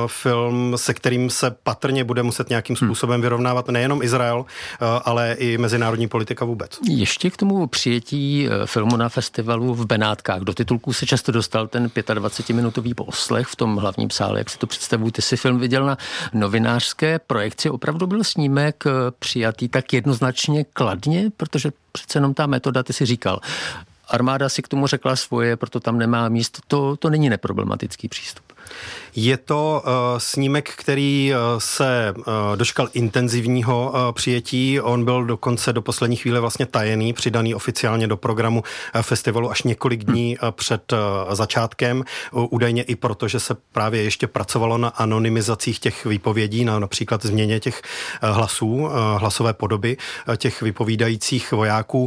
Speaker 9: film, se kterým se patrně bude muset nějakým způsobem vyrovnávat nejenom Izrael, ale i mezinárodní politika vůbec.
Speaker 7: Ještě k tomu přijetí filmu na festivalu v Benátkách. Do titulků se často dostal ten 25-minutový poslech v tom hlavním sále, jak si to představuji. Ty si film viděl na novinářské projekci. Opravdu byl snímek přijatý tak jednoznačně kladně, protože přece jenom ta metoda, ty si říkal, armáda si k tomu řekla svoje, proto tam nemá míst. To není neproblematický přístup.
Speaker 9: Je to snímek, který se dočkal intenzivního přijetí. On byl dokonce do poslední chvíle vlastně tajený, přidaný oficiálně do programu festivalu až několik dní před začátkem. Údajně i proto, že se právě ještě pracovalo na anonymizacích těch výpovědí, na například změně těch hlasů, hlasové podoby těch vypovídajících vojáků.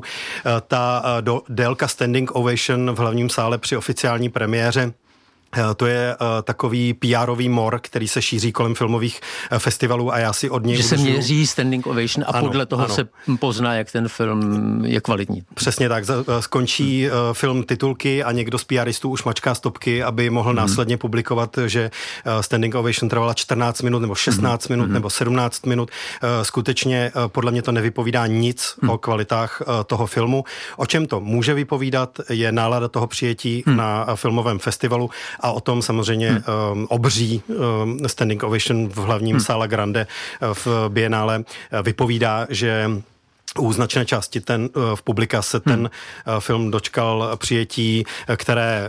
Speaker 9: Ta délka standing ovation v hlavním sále při oficiální premiéře, to je takový PR-ový mor, který se šíří kolem filmových festivalů a já si od něj...
Speaker 7: Že se měří standing ovation a podle toho se pozná, jak ten film je kvalitní.
Speaker 9: Přesně tak. Skončí film titulky a někdo z PRistů už mačká stopky, aby mohl následně publikovat, že standing ovation trvala 14 minut nebo 16 minut nebo 17 minut. Skutečně podle mě to nevypovídá nic o kvalitách toho filmu. O čem to může vypovídat, je nálada toho přijetí na filmovém festivalu a o tom samozřejmě obří standing ovation v hlavním sále Grande v Bienále vypovídá, že u značné části v publika se ten film dočkal přijetí, které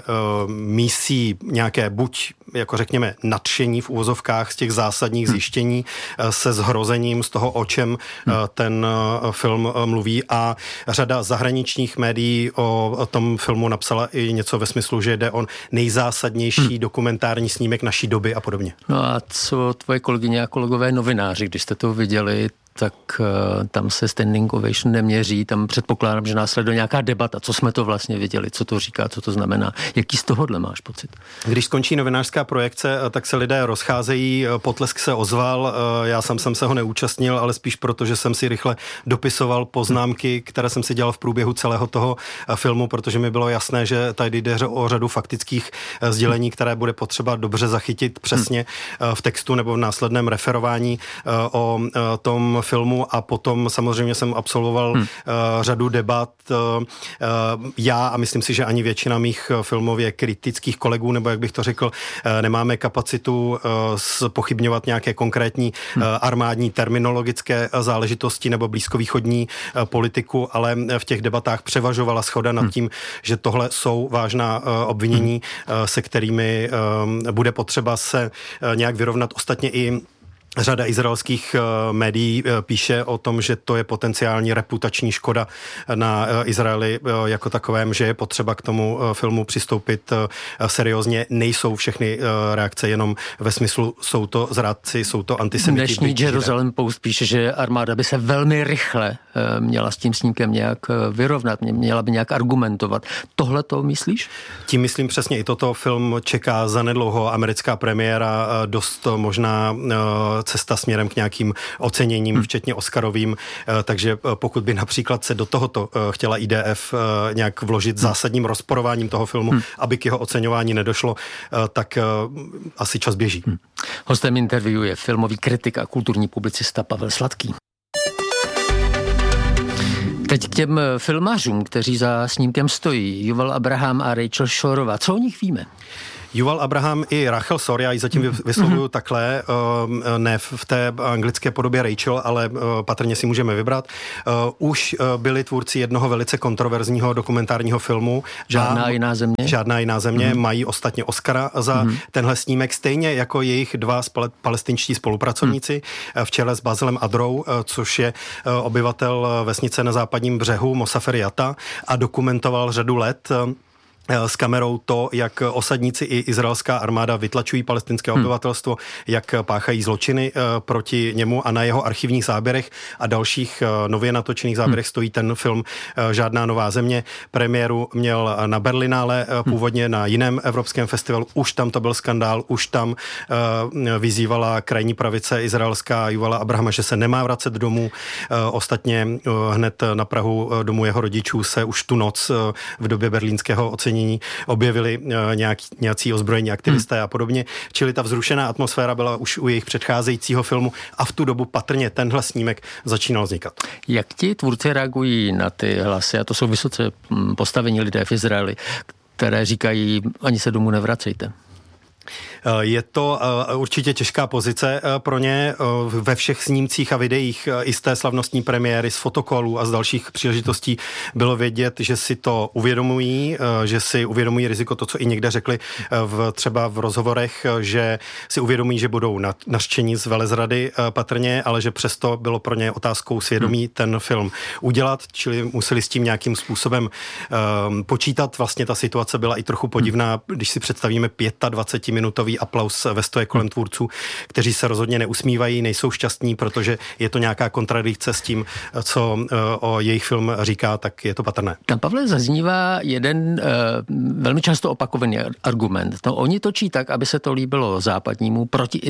Speaker 9: mísí nějaké buď, jako řekněme, nadšení v úvozovkách z těch zásadních zjištění se zhrozením z toho, o čem ten film mluví a řada zahraničních médií o tom filmu napsala i něco ve smyslu, že jde o nejzásadnější dokumentární snímek naší doby a podobně.
Speaker 7: No a co tvoje kolegyně a kolegové novináři, když jste to viděli, tak tam se standing ovation neměří, tam předpokládám, že následuje nějaká debata, co jsme to vlastně viděli, co to říká, co to znamená. Jaký z tohohle máš pocit?
Speaker 9: Když skončí novinářská projekce, tak se lidé rozcházejí, potlesk se ozval, já sám jsem se ho neúčastnil, ale spíš proto, že jsem si rychle dopisoval poznámky, které jsem si dělal v průběhu celého toho filmu, protože mi bylo jasné, že tady jde o řadu faktických sdělení, které bude potřeba dobře zachytit přesně v textu nebo v následném referování o tom filmu a potom samozřejmě jsem absolvoval řadu debat. Já a myslím si, že ani většina mých filmově kritických kolegů, nebo jak bych to řekl, nemáme kapacitu zpochybňovat nějaké konkrétní armádní terminologické záležitosti nebo blízkovýchodní politiku, ale v těch debatách převažovala shoda nad tím, že tohle jsou vážná obvinění, se kterými bude potřeba se nějak vyrovnat. Ostatně i řada izraelských médií píše o tom, že to je potenciální reputační škoda na Izraeli jako takovém, že je potřeba k tomu filmu přistoupit seriózně. Nejsou všechny reakce jenom ve smyslu, jsou to zrádci, jsou to antisemiti.
Speaker 7: Dnešní Jerusalem Post píše, že armáda by se velmi rychle měla s tím snímkem nějak vyrovnat, měla by nějak argumentovat. Tohle to myslíš?
Speaker 9: Tím myslím přesně i toto. Film čeká zanedlouho americká premiéra, dost možná cesta směrem k nějakým oceněním, včetně Oscarovým, takže pokud by například se do tohoto chtěla IDF nějak vložit zásadním rozporováním toho filmu, aby k jeho oceňování nedošlo, tak asi čas běží.
Speaker 7: Hostem interview je filmový kritik a kulturní publicista Pavel Sladký. Teď k těm filmařům, kteří za snímkem stojí. Yuval Abraham a Rachel Shoreová. Co o nich víme?
Speaker 9: Yuval Abraham i Rachel Shore, já ji zatím vyslovuju takhle, ne v té anglické podobě Rachel, ale patrně si můžeme vybrat. Už byli tvůrci jednoho velice kontroverzního dokumentárního filmu.
Speaker 7: Žádná jiná země.
Speaker 9: Mají ostatně Oscara za tenhle snímek, stejně jako jejich dva palestinští spolupracovníci v čele s Basilem Adrou, což je obyvatel vesnice na západním břehu Mosafer Yatta a dokumentoval řadu let s kamerou to, jak osadníci i izraelská armáda vytlačují palestinské obyvatelstvo, jak páchají zločiny proti němu, a na jeho archivních záběrech a dalších nově natočených záběrech stojí ten film Žádná nová země. Premiéru měl na Berlinále, původně na jiném evropském festivalu. Už tam to byl skandál, už tam vyzývala krajní pravice izraelská Yuvala Abrahama, že se nemá vracet domů. Ostatně hned na prahu domu jeho rodičů se už tu noc v době berlínského ocenění objevili nějací ozbrojení aktivisté a podobně. Čili ta vzrušená atmosféra byla už u jejich předcházejícího filmu a v tu dobu patrně tenhle snímek začínal vznikat.
Speaker 7: Jak ti tvůrci reagují na ty hlasy? A to jsou vysoce postavení lidé v Izraeli, které říkají, ani se domů nevracejte.
Speaker 9: Je to určitě těžká pozice pro ně. Ve všech snímcích a videích i z té slavnostní premiéry, z fotokolů a z dalších příležitostí bylo vědět, že si to uvědomují, že si uvědomují riziko, to, co i někde řekli třeba v rozhovorech, že si uvědomují, že budou nařčeni z velezrady patrně, ale že přesto bylo pro ně otázkou svědomí ten film udělat, čili museli s tím nějakým způsobem počítat. Vlastně ta situace byla i trochu podivná, když si představíme 25-minutový aplaus ve stoje kolem tvůrců, kteří se rozhodně neusmívají, nejsou šťastní, protože je to nějaká kontradikce s tím, co o jejich film říká, tak je to patrné.
Speaker 7: Tam, Pavle, zaznívá jeden velmi často opakovaný argument. No, oni točí tak, aby se to líbilo západnímu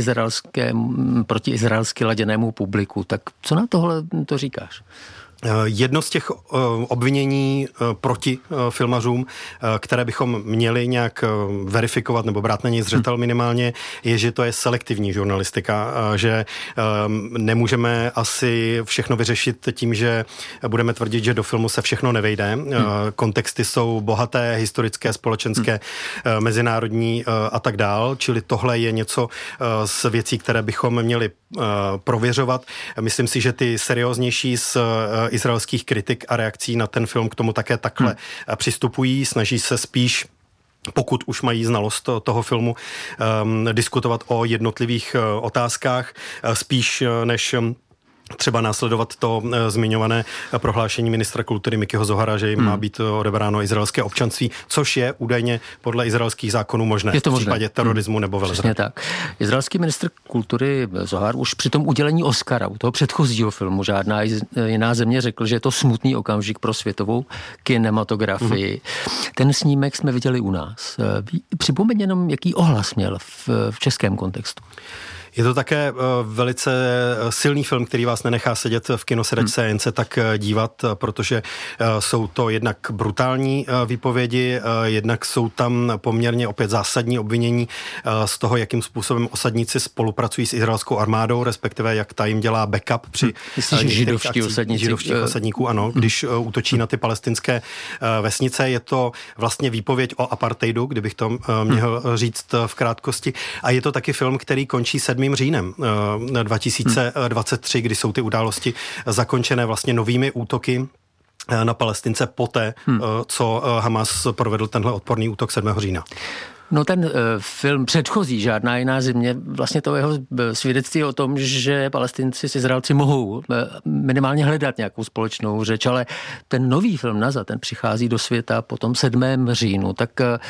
Speaker 7: proti izraelsky laděnému publiku. Tak co na tohle to říkáš?
Speaker 9: Jedno z těch obvinění proti filmařům, které bychom měli nějak verifikovat nebo brát na něj zřetel minimálně, je, že to je selektivní žurnalistika, že nemůžeme asi všechno vyřešit tím, že budeme tvrdit, že do filmu se všechno nevejde. Kontexty jsou bohaté, historické, společenské, mezinárodní a tak dál, čili tohle je něco z věcí, které bychom měli prověřovat. Myslím si, že ty serióznější z izraelských kritik a reakcí na ten film k tomu také takhle přistupují, snaží se spíš, pokud už mají znalost toho filmu, diskutovat o jednotlivých otázkách, spíš než třeba následovat to zmiňované prohlášení ministra kultury Mikyho Zohara, že jim má být odebráno izraelské občanství, což je údajně podle izraelských zákonů možné v případě terorismu nebo velezrady.
Speaker 7: Tak. Izraelský ministr kultury Zohar už při tom udělení Oscara u toho předchozího filmu Žádná jiná země řekl, že je to smutný okamžik pro světovou kinematografii. Ten snímek jsme viděli u nás. Připomeň jenom, jaký ohlas měl v českém kontextu.
Speaker 9: Je to také velice silný film, který vás nenechá sedět v kinosedačce a jen se tak dívat, protože jsou to jednak brutální výpovědi, jednak jsou tam poměrně opět zásadní obvinění z toho, jakým způsobem osadníci spolupracují s izraelskou armádou, respektive jak ta jim dělá backup při židovských osadníků, ano, když útočí na ty palestinské vesnice. Je to vlastně výpověď o apartheidu, kdybych to měl říct v krátkosti. A je to taky film, který končí 7. říjnem 2023, kdy jsou ty události zakončené vlastně novými útoky na Palestince poté, co Hamas provedl tenhle odporný útok 7. října.
Speaker 7: No ten film předchozí, Žádná jiná země, vlastně to jeho svědectví o tom, že Palestinci s Izraelci mohou minimálně hledat nějakou společnou řeč, ale ten nový film Naza, ten přichází do světa po tom 7. říjnu, tak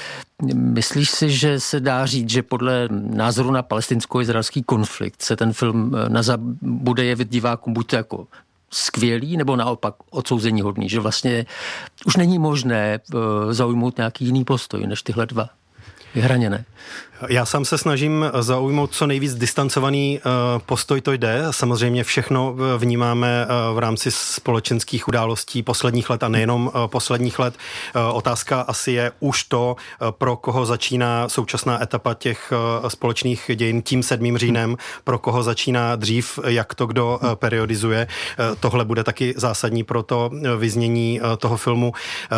Speaker 7: myslíš si, že se dá říct, že podle názoru na palestinsko-izraelský konflikt se ten film Naza bude jevit divákům buď to jako skvělý, nebo naopak odsouzení hodný, že vlastně už není možné zaujmout nějaký jiný postoj než tyhle dva vyhraněné?
Speaker 9: Já sám se snažím zaujmout co nejvíc distancovaný postoj, to jde. Samozřejmě všechno vnímáme v rámci společenských událostí posledních let a nejenom posledních let. Otázka asi je už to, pro koho začíná současná etapa těch společných dějin tím 7. říjnem, pro koho začíná dřív, jak to kdo periodizuje. Tohle bude taky zásadní pro to vyznění toho filmu.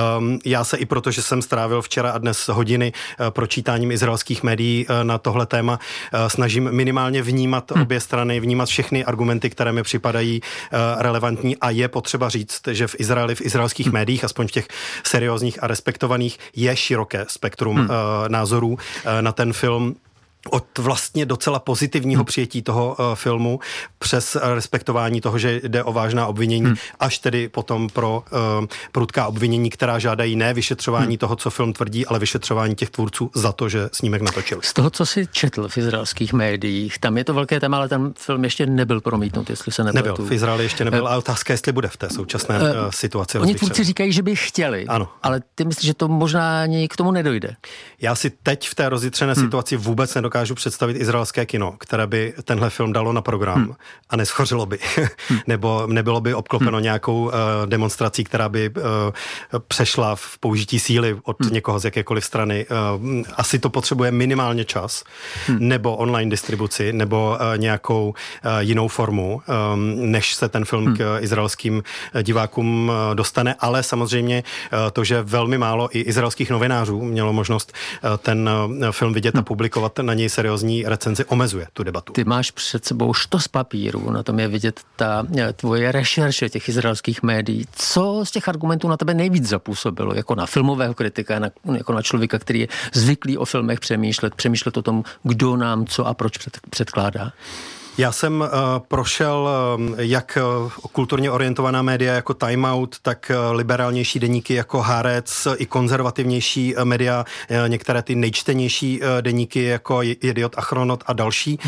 Speaker 9: Já se i proto, že jsem strávil včera a dnes hodiny pročítáním izraelských médií na tohle téma, snažím minimálně vnímat obě strany, vnímat všechny argumenty, které mi připadají relevantní, a je potřeba říct, že v Izraeli, v izraelských médiích, aspoň v těch seriózních a respektovaných, je široké spektrum názorů na ten film. Od vlastně docela pozitivního přijetí toho filmu přes respektování toho, že jde o vážná obvinění, až tedy potom pro prudká obvinění, která žádají ne vyšetřování toho, co film tvrdí, ale vyšetřování těch tvůrců za to, že snímek natočili.
Speaker 7: Z toho, co si četl v izraelských médiích, tam je to velké téma, ale ten film ještě nebyl promítnut, jestli se nepletu.
Speaker 9: Nebyl, v Izraeli ještě nebyl, a otázka, jestli bude v té současné situaci.
Speaker 7: Oni tvůrci říkají, že by chtěli,
Speaker 9: ano.
Speaker 7: Ale ty myslíš, že to možná ani k tomu nedojde?
Speaker 9: Já si teď v té rozjitřené situaci vůbec nedokážu představit izraelské kino, které by tenhle film dalo na program a neschořilo by. Nebo nebylo by obklopeno nějakou demonstrací, která by přešla v použití síly od někoho z jakékoliv strany. Asi to potřebuje minimálně čas, nebo online distribuci, nebo nějakou jinou formu, než se ten film k izraelským divákům dostane. Ale samozřejmě to, že velmi málo i izraelských novinářů mělo možnost ten film vidět a publikovat na něj seriózní recenzi, omezuje tu debatu.
Speaker 7: Ty máš před sebou štos papírů, na tom je vidět ta tvoje rešerše těch izraelských médií. Co z těch argumentů na tebe nejvíc zapůsobilo, jako na filmového kritika, jako na člověka, který je zvyklý o filmech přemýšlet o tom, kdo nám co a proč předkládá?
Speaker 9: Já jsem prošel jak kulturně orientovaná média jako Time Out, tak liberálnější deníky jako Haaretz, i konzervativnější média, některé ty nejčtenější deníky jako Idiot Achronot a další.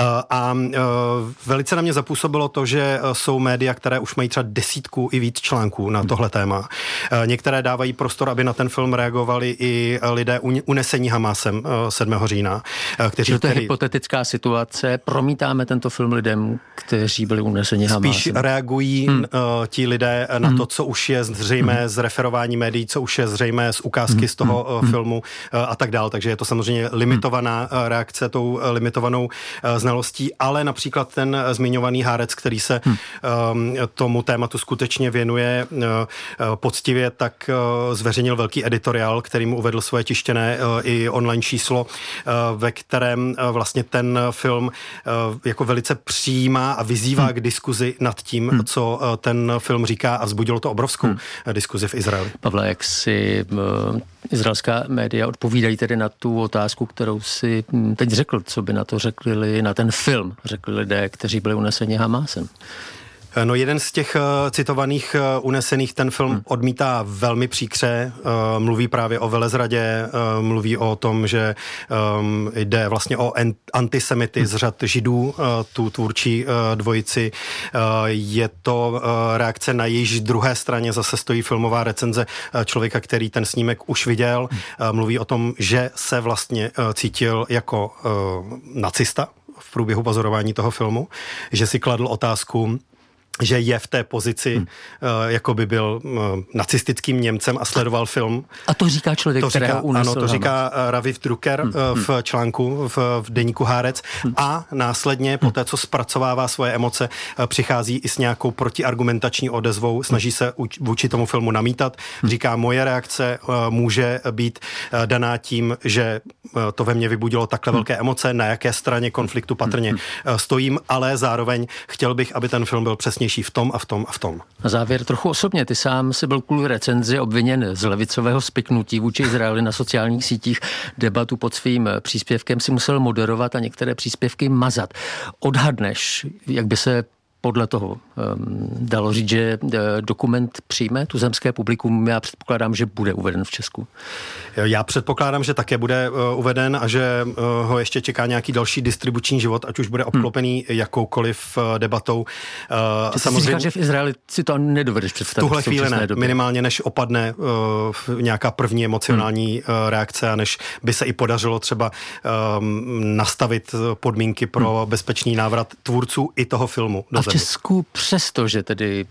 Speaker 9: A velice na mě zapůsobilo to, že jsou média, které už mají třeba 10 i víc článků na tohle téma. Některé dávají prostor, aby na ten film reagovali i lidé unesení Hamasem 7. října.
Speaker 7: To je hypotetická situace, promítáme tento film lidem, kteří byli uneseni Hamasem.
Speaker 9: Spíš reagují ti lidé na to, co už je zřejmé z referování médií, co už je zřejmé z ukázky z toho filmu a tak dál. Takže je to samozřejmě limitovaná reakce tou limitovanou znalostí, ale například ten zmiňovaný Haaretz, který se tomu tématu skutečně věnuje poctivě, tak zveřejnil velký editoriál, kterým uvedl svoje tištěné i online číslo, ve kterém vlastně ten film jako velice přijímá a vyzývá k diskuzi nad tím, co ten film říká, a vzbudilo to obrovskou diskuzi v Izraeli.
Speaker 7: Pavle, jak si izraelská média odpovídají tedy na tu otázku, kterou si teď řekl, co by na to řekli, na ten film řekli lidé, kteří byli uneseni Hamasem?
Speaker 9: No, jeden z těch citovaných unesených ten film odmítá velmi příkře, mluví právě o velezradě, mluví o tom, že jde vlastně o antisemity z řad Židů, tu tvůrčí dvojici. Je to reakce na jejíž druhé straně zase stojí filmová recenze člověka, který ten snímek už viděl. Mluví o tom, že se vlastně cítil jako nacista v průběhu pozorování toho filmu, že si kladl otázku, že je v té pozici, jako by byl nacistickým Němcem a sledoval film.
Speaker 7: A to říká člověk, kterého unesl.
Speaker 9: Ano, to říká Raviv Drucker v článku v deníku Haaretz a následně po té, co zpracovává svoje emoce, přichází i s nějakou protiargumentační odezvou, snaží se vůči tomu filmu namítat. Říká, moje reakce může být daná tím, že to ve mně vybudilo takhle velké emoce, na jaké straně konfliktu patrně stojím, ale zároveň chtěl bych, aby ten film byl přesnější v tom a v tom a v tom.
Speaker 7: Na závěr trochu osobně, ty sám si byl kvůli recenzi obviněn z levicového spiknutí vůči Izraeli na sociálních sítích. Debatu pod svým příspěvkem si musel moderovat a některé příspěvky mazat. Odhadneš, jak by se podle toho dalo říct, že dokument přijme tuzemské publikum? Já předpokládám, že bude uveden v Česku.
Speaker 9: Já předpokládám, že také bude uveden a že ho ještě čeká nějaký další distribuční život, ať už bude obklopený jakoukoliv debatou.
Speaker 7: Samozřejmě, říkáš, že v Izraeli si to nedovedeš představit.
Speaker 9: V tuhle chvíli ne, minimálně než opadne nějaká první emocionální reakce a než by se i podařilo třeba nastavit podmínky pro bezpečný návrat tvůrců i toho filmu.
Speaker 7: V Česku přesto, že tedy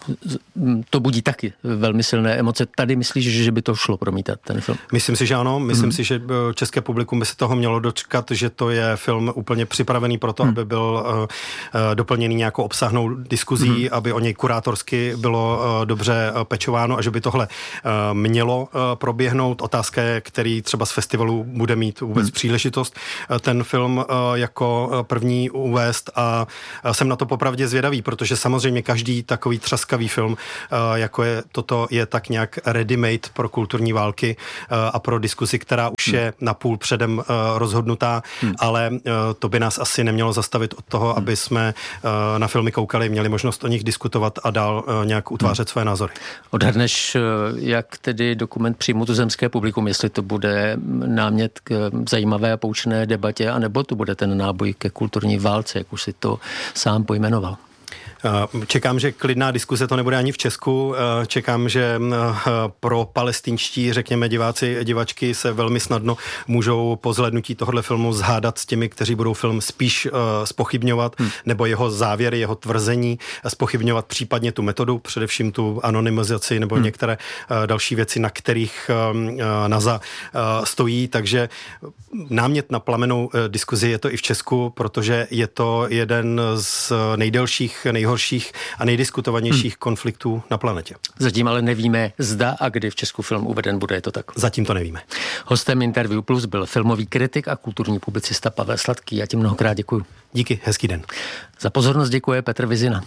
Speaker 7: to budí taky velmi silné emoce, tady myslíš, že by to šlo promítat ten film?
Speaker 9: Myslím si, že ano. Myslím si, že české publikum by se toho mělo dočkat, že to je film úplně připravený pro to, aby byl doplněný nějakou obsáhlou diskuzí, aby o něj kurátorsky bylo dobře pečováno a že by tohle mělo proběhnout. Otázka je, který třeba z festivalu bude mít vůbec příležitost ten film jako první uvést a jsem na to popravdě zvědavý, protože samozřejmě každý takový třaskavý film, jako je toto, je tak nějak ready-made pro kulturní války a pro diskusi, která už je napůl předem rozhodnutá, ale to by nás asi nemělo zastavit od toho, aby jsme na filmy koukali, měli možnost o nich diskutovat a dál nějak utvářet své názory.
Speaker 7: Odhadneš, jak tedy dokument přijmu tuzemské publikum, jestli to bude námět k zajímavé a poučné debatě, anebo to bude ten náboj ke kulturní válce, jak už si to sám pojmenoval?
Speaker 9: Čekám, že klidná diskuse to nebude ani v Česku. Čekám, že pro palestinští, řekněme, diváci, divačky se velmi snadno můžou po zhlédnutí tohohle filmu zhádat s těmi, kteří budou film spíš zpochybňovat, nebo jeho závěry, jeho tvrzení, zpochybňovat případně tu metodu, především tu anonymizaci nebo některé další věci, na kterých NASA stojí. Takže námět na plamenou diskuzi je to i v Česku, protože je to jeden z nejdelších, nejhorších a nejdiskutovanějších konfliktů na planetě.
Speaker 7: Zatím ale nevíme, zda a kdy v Česku film uveden bude, je to tak?
Speaker 9: Zatím to nevíme.
Speaker 7: Hostem Interview Plus byl filmový kritik a kulturní publicista Pavel Sladký. Já ti mnohokrát děkuju.
Speaker 9: Díky, hezký den.
Speaker 7: Za pozornost děkuje Petr Vizina.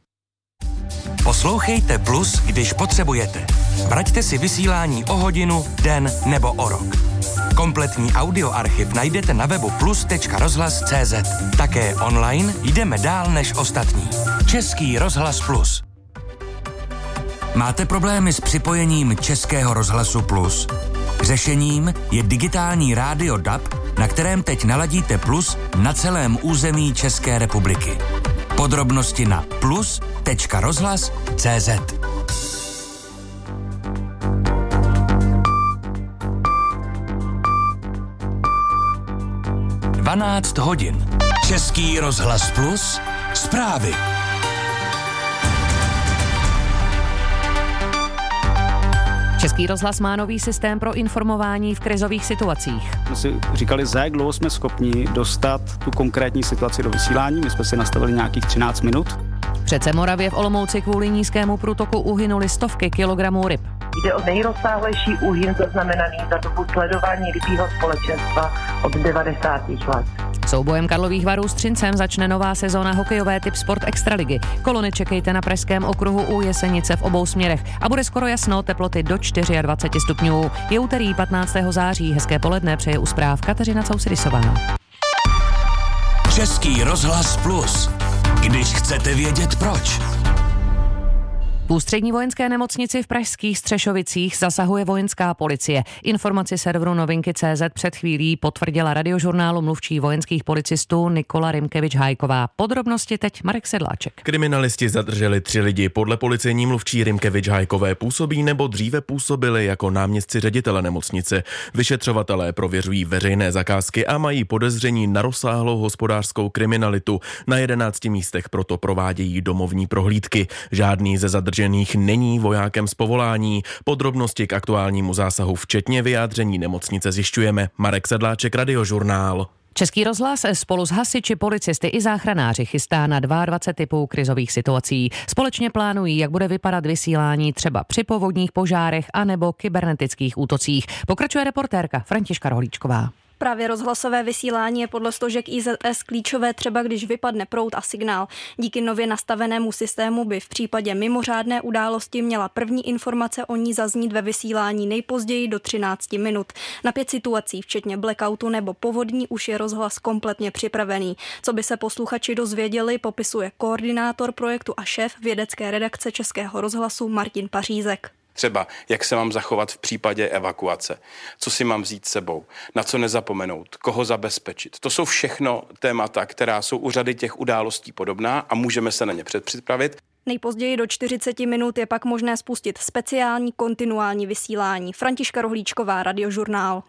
Speaker 8: Poslouchejte Plus, když potřebujete. Vraťte si vysílání o hodinu, den nebo o rok. Kompletní audioarchiv najdete na webu plus.rozhlas.cz. Také online jdeme dál než ostatní. Český rozhlas Plus. Máte problémy s připojením Českého rozhlasu Plus? Řešením je digitální rádio DAB, na kterém teď naladíte Plus na celém území České republiky. Podrobnosti na plus.rozhlas.cz. 12 hodin. Český rozhlas Plus. Zprávy.
Speaker 10: Český rozhlas má nový systém pro informování v krizových situacích.
Speaker 11: My si říkali, za jak dlouho jsme schopni dostat tu konkrétní situaci do vysílání. My jsme si nastavili nějakých 13 minut.
Speaker 10: V řece Moravě v Olomouci kvůli nízkému průtoku uhynuli stovky kilogramů ryb.
Speaker 12: Jde o nejrozsáhlejší úhyn zaznamenaný za dobu sledování rybího společenstva od 90. let.
Speaker 10: Soubojem Karlových Varů s Třincem začne nová sezóna hokejové typ Sport Extraligy. Kolony čekejte na Pražském okruhu u Jesenice v obou směrech a bude skoro jasno, teploty do 24 stupňů. Je úterý 15. září, hezké poledne přeje u zpráv Kateřina Cousidisová.
Speaker 8: Český rozhlas Plus. Když chcete vědět proč.
Speaker 10: V ústřední vojenské nemocnici v pražských Střešovicích zasahuje vojenská policie. Informaci serveru Novinky.cz před chvílí potvrdila Radiožurnálu mluvčí vojenských policistů Nikola Rimkevič-Hajková. Podrobnosti teď Marek Sedláček.
Speaker 13: Kriminalisti zadrželi 3 lidi. Podle policejní mluvčí Rimkevič-Hajkové působí nebo dříve působili jako náměstci ředitele nemocnice. Vyšetřovatelé prověřují veřejné zakázky a mají podezření na rozsáhlou hospodářskou kriminalitu. Na 11 místech proto provádějí domovní prohlídky. Žádný ze zadržených není vojákem z povolání. Podrobnosti k aktuálnímu zásahu včetně vyjádření nemocnice zjišťujeme. Marek Sedláček, Radiožurnál.
Speaker 10: Český rozhlas spolu s hasiči, policisty i záchranáři chystá na 22 typů krizových situací. Společně plánují, jak bude vypadat vysílání třeba při povodních, požárech a nebo kybernetických útocích. Pokračuje reportérka Františka Rohlíčková.
Speaker 14: Právě rozhlasové vysílání je podle složek IZS klíčové třeba, když vypadne proud a signál. Díky nově nastavenému systému by v případě mimořádné události měla první informace o ní zaznít ve vysílání nejpozději do 13 minut. Na 5 situací, včetně blackoutu nebo povodní, už je rozhlas kompletně připravený. Co by se posluchači dozvěděli, popisuje koordinátor projektu a šéf vědecké redakce Českého rozhlasu Martin Pařízek.
Speaker 15: Třeba, jak se mám zachovat v případě evakuace, co si mám vzít s sebou, na co nezapomenout, koho zabezpečit. To jsou všechno témata, která jsou u řady těch událostí podobná a můžeme se na ně předpřipravit.
Speaker 14: Nejpozději do 40 minut je pak možné spustit speciální kontinuální vysílání. Františka Rohlíčková, Radiožurnál.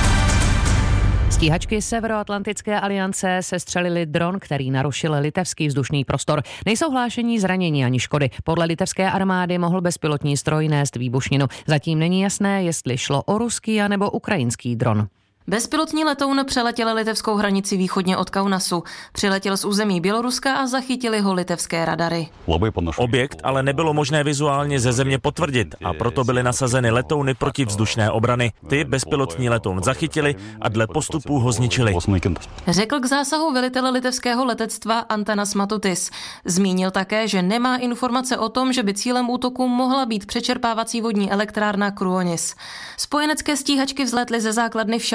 Speaker 10: Stíhačky Severoatlantické aliance sestřelili dron, který narušil litevský vzdušný prostor. Nejsou hlášení zranění ani škody. Podle litevské armády mohl bezpilotní stroj nést výbušninu. Zatím není jasné, jestli šlo o ruský anebo ukrajinský dron.
Speaker 16: Bezpilotní letoun přeletěl litevskou hranici východně od Kaunasu. Přiletěl z území Běloruska a zachytili ho litevské radary.
Speaker 17: Objekt ale nebylo možné vizuálně ze země potvrdit a proto byly nasazeny letouny protivzdušné obrany. Ty bezpilotní letoun zachytili a dle postupů ho zničili.
Speaker 16: Řekl k zásahu velitel litevského letectva Antanas Matutis. Zmínil také, že nemá informace o tom, že by cílem útoku mohla být přečerpávací vodní elektrárna Kruonis. Spojenecké stíhačky vzlétly ze základny v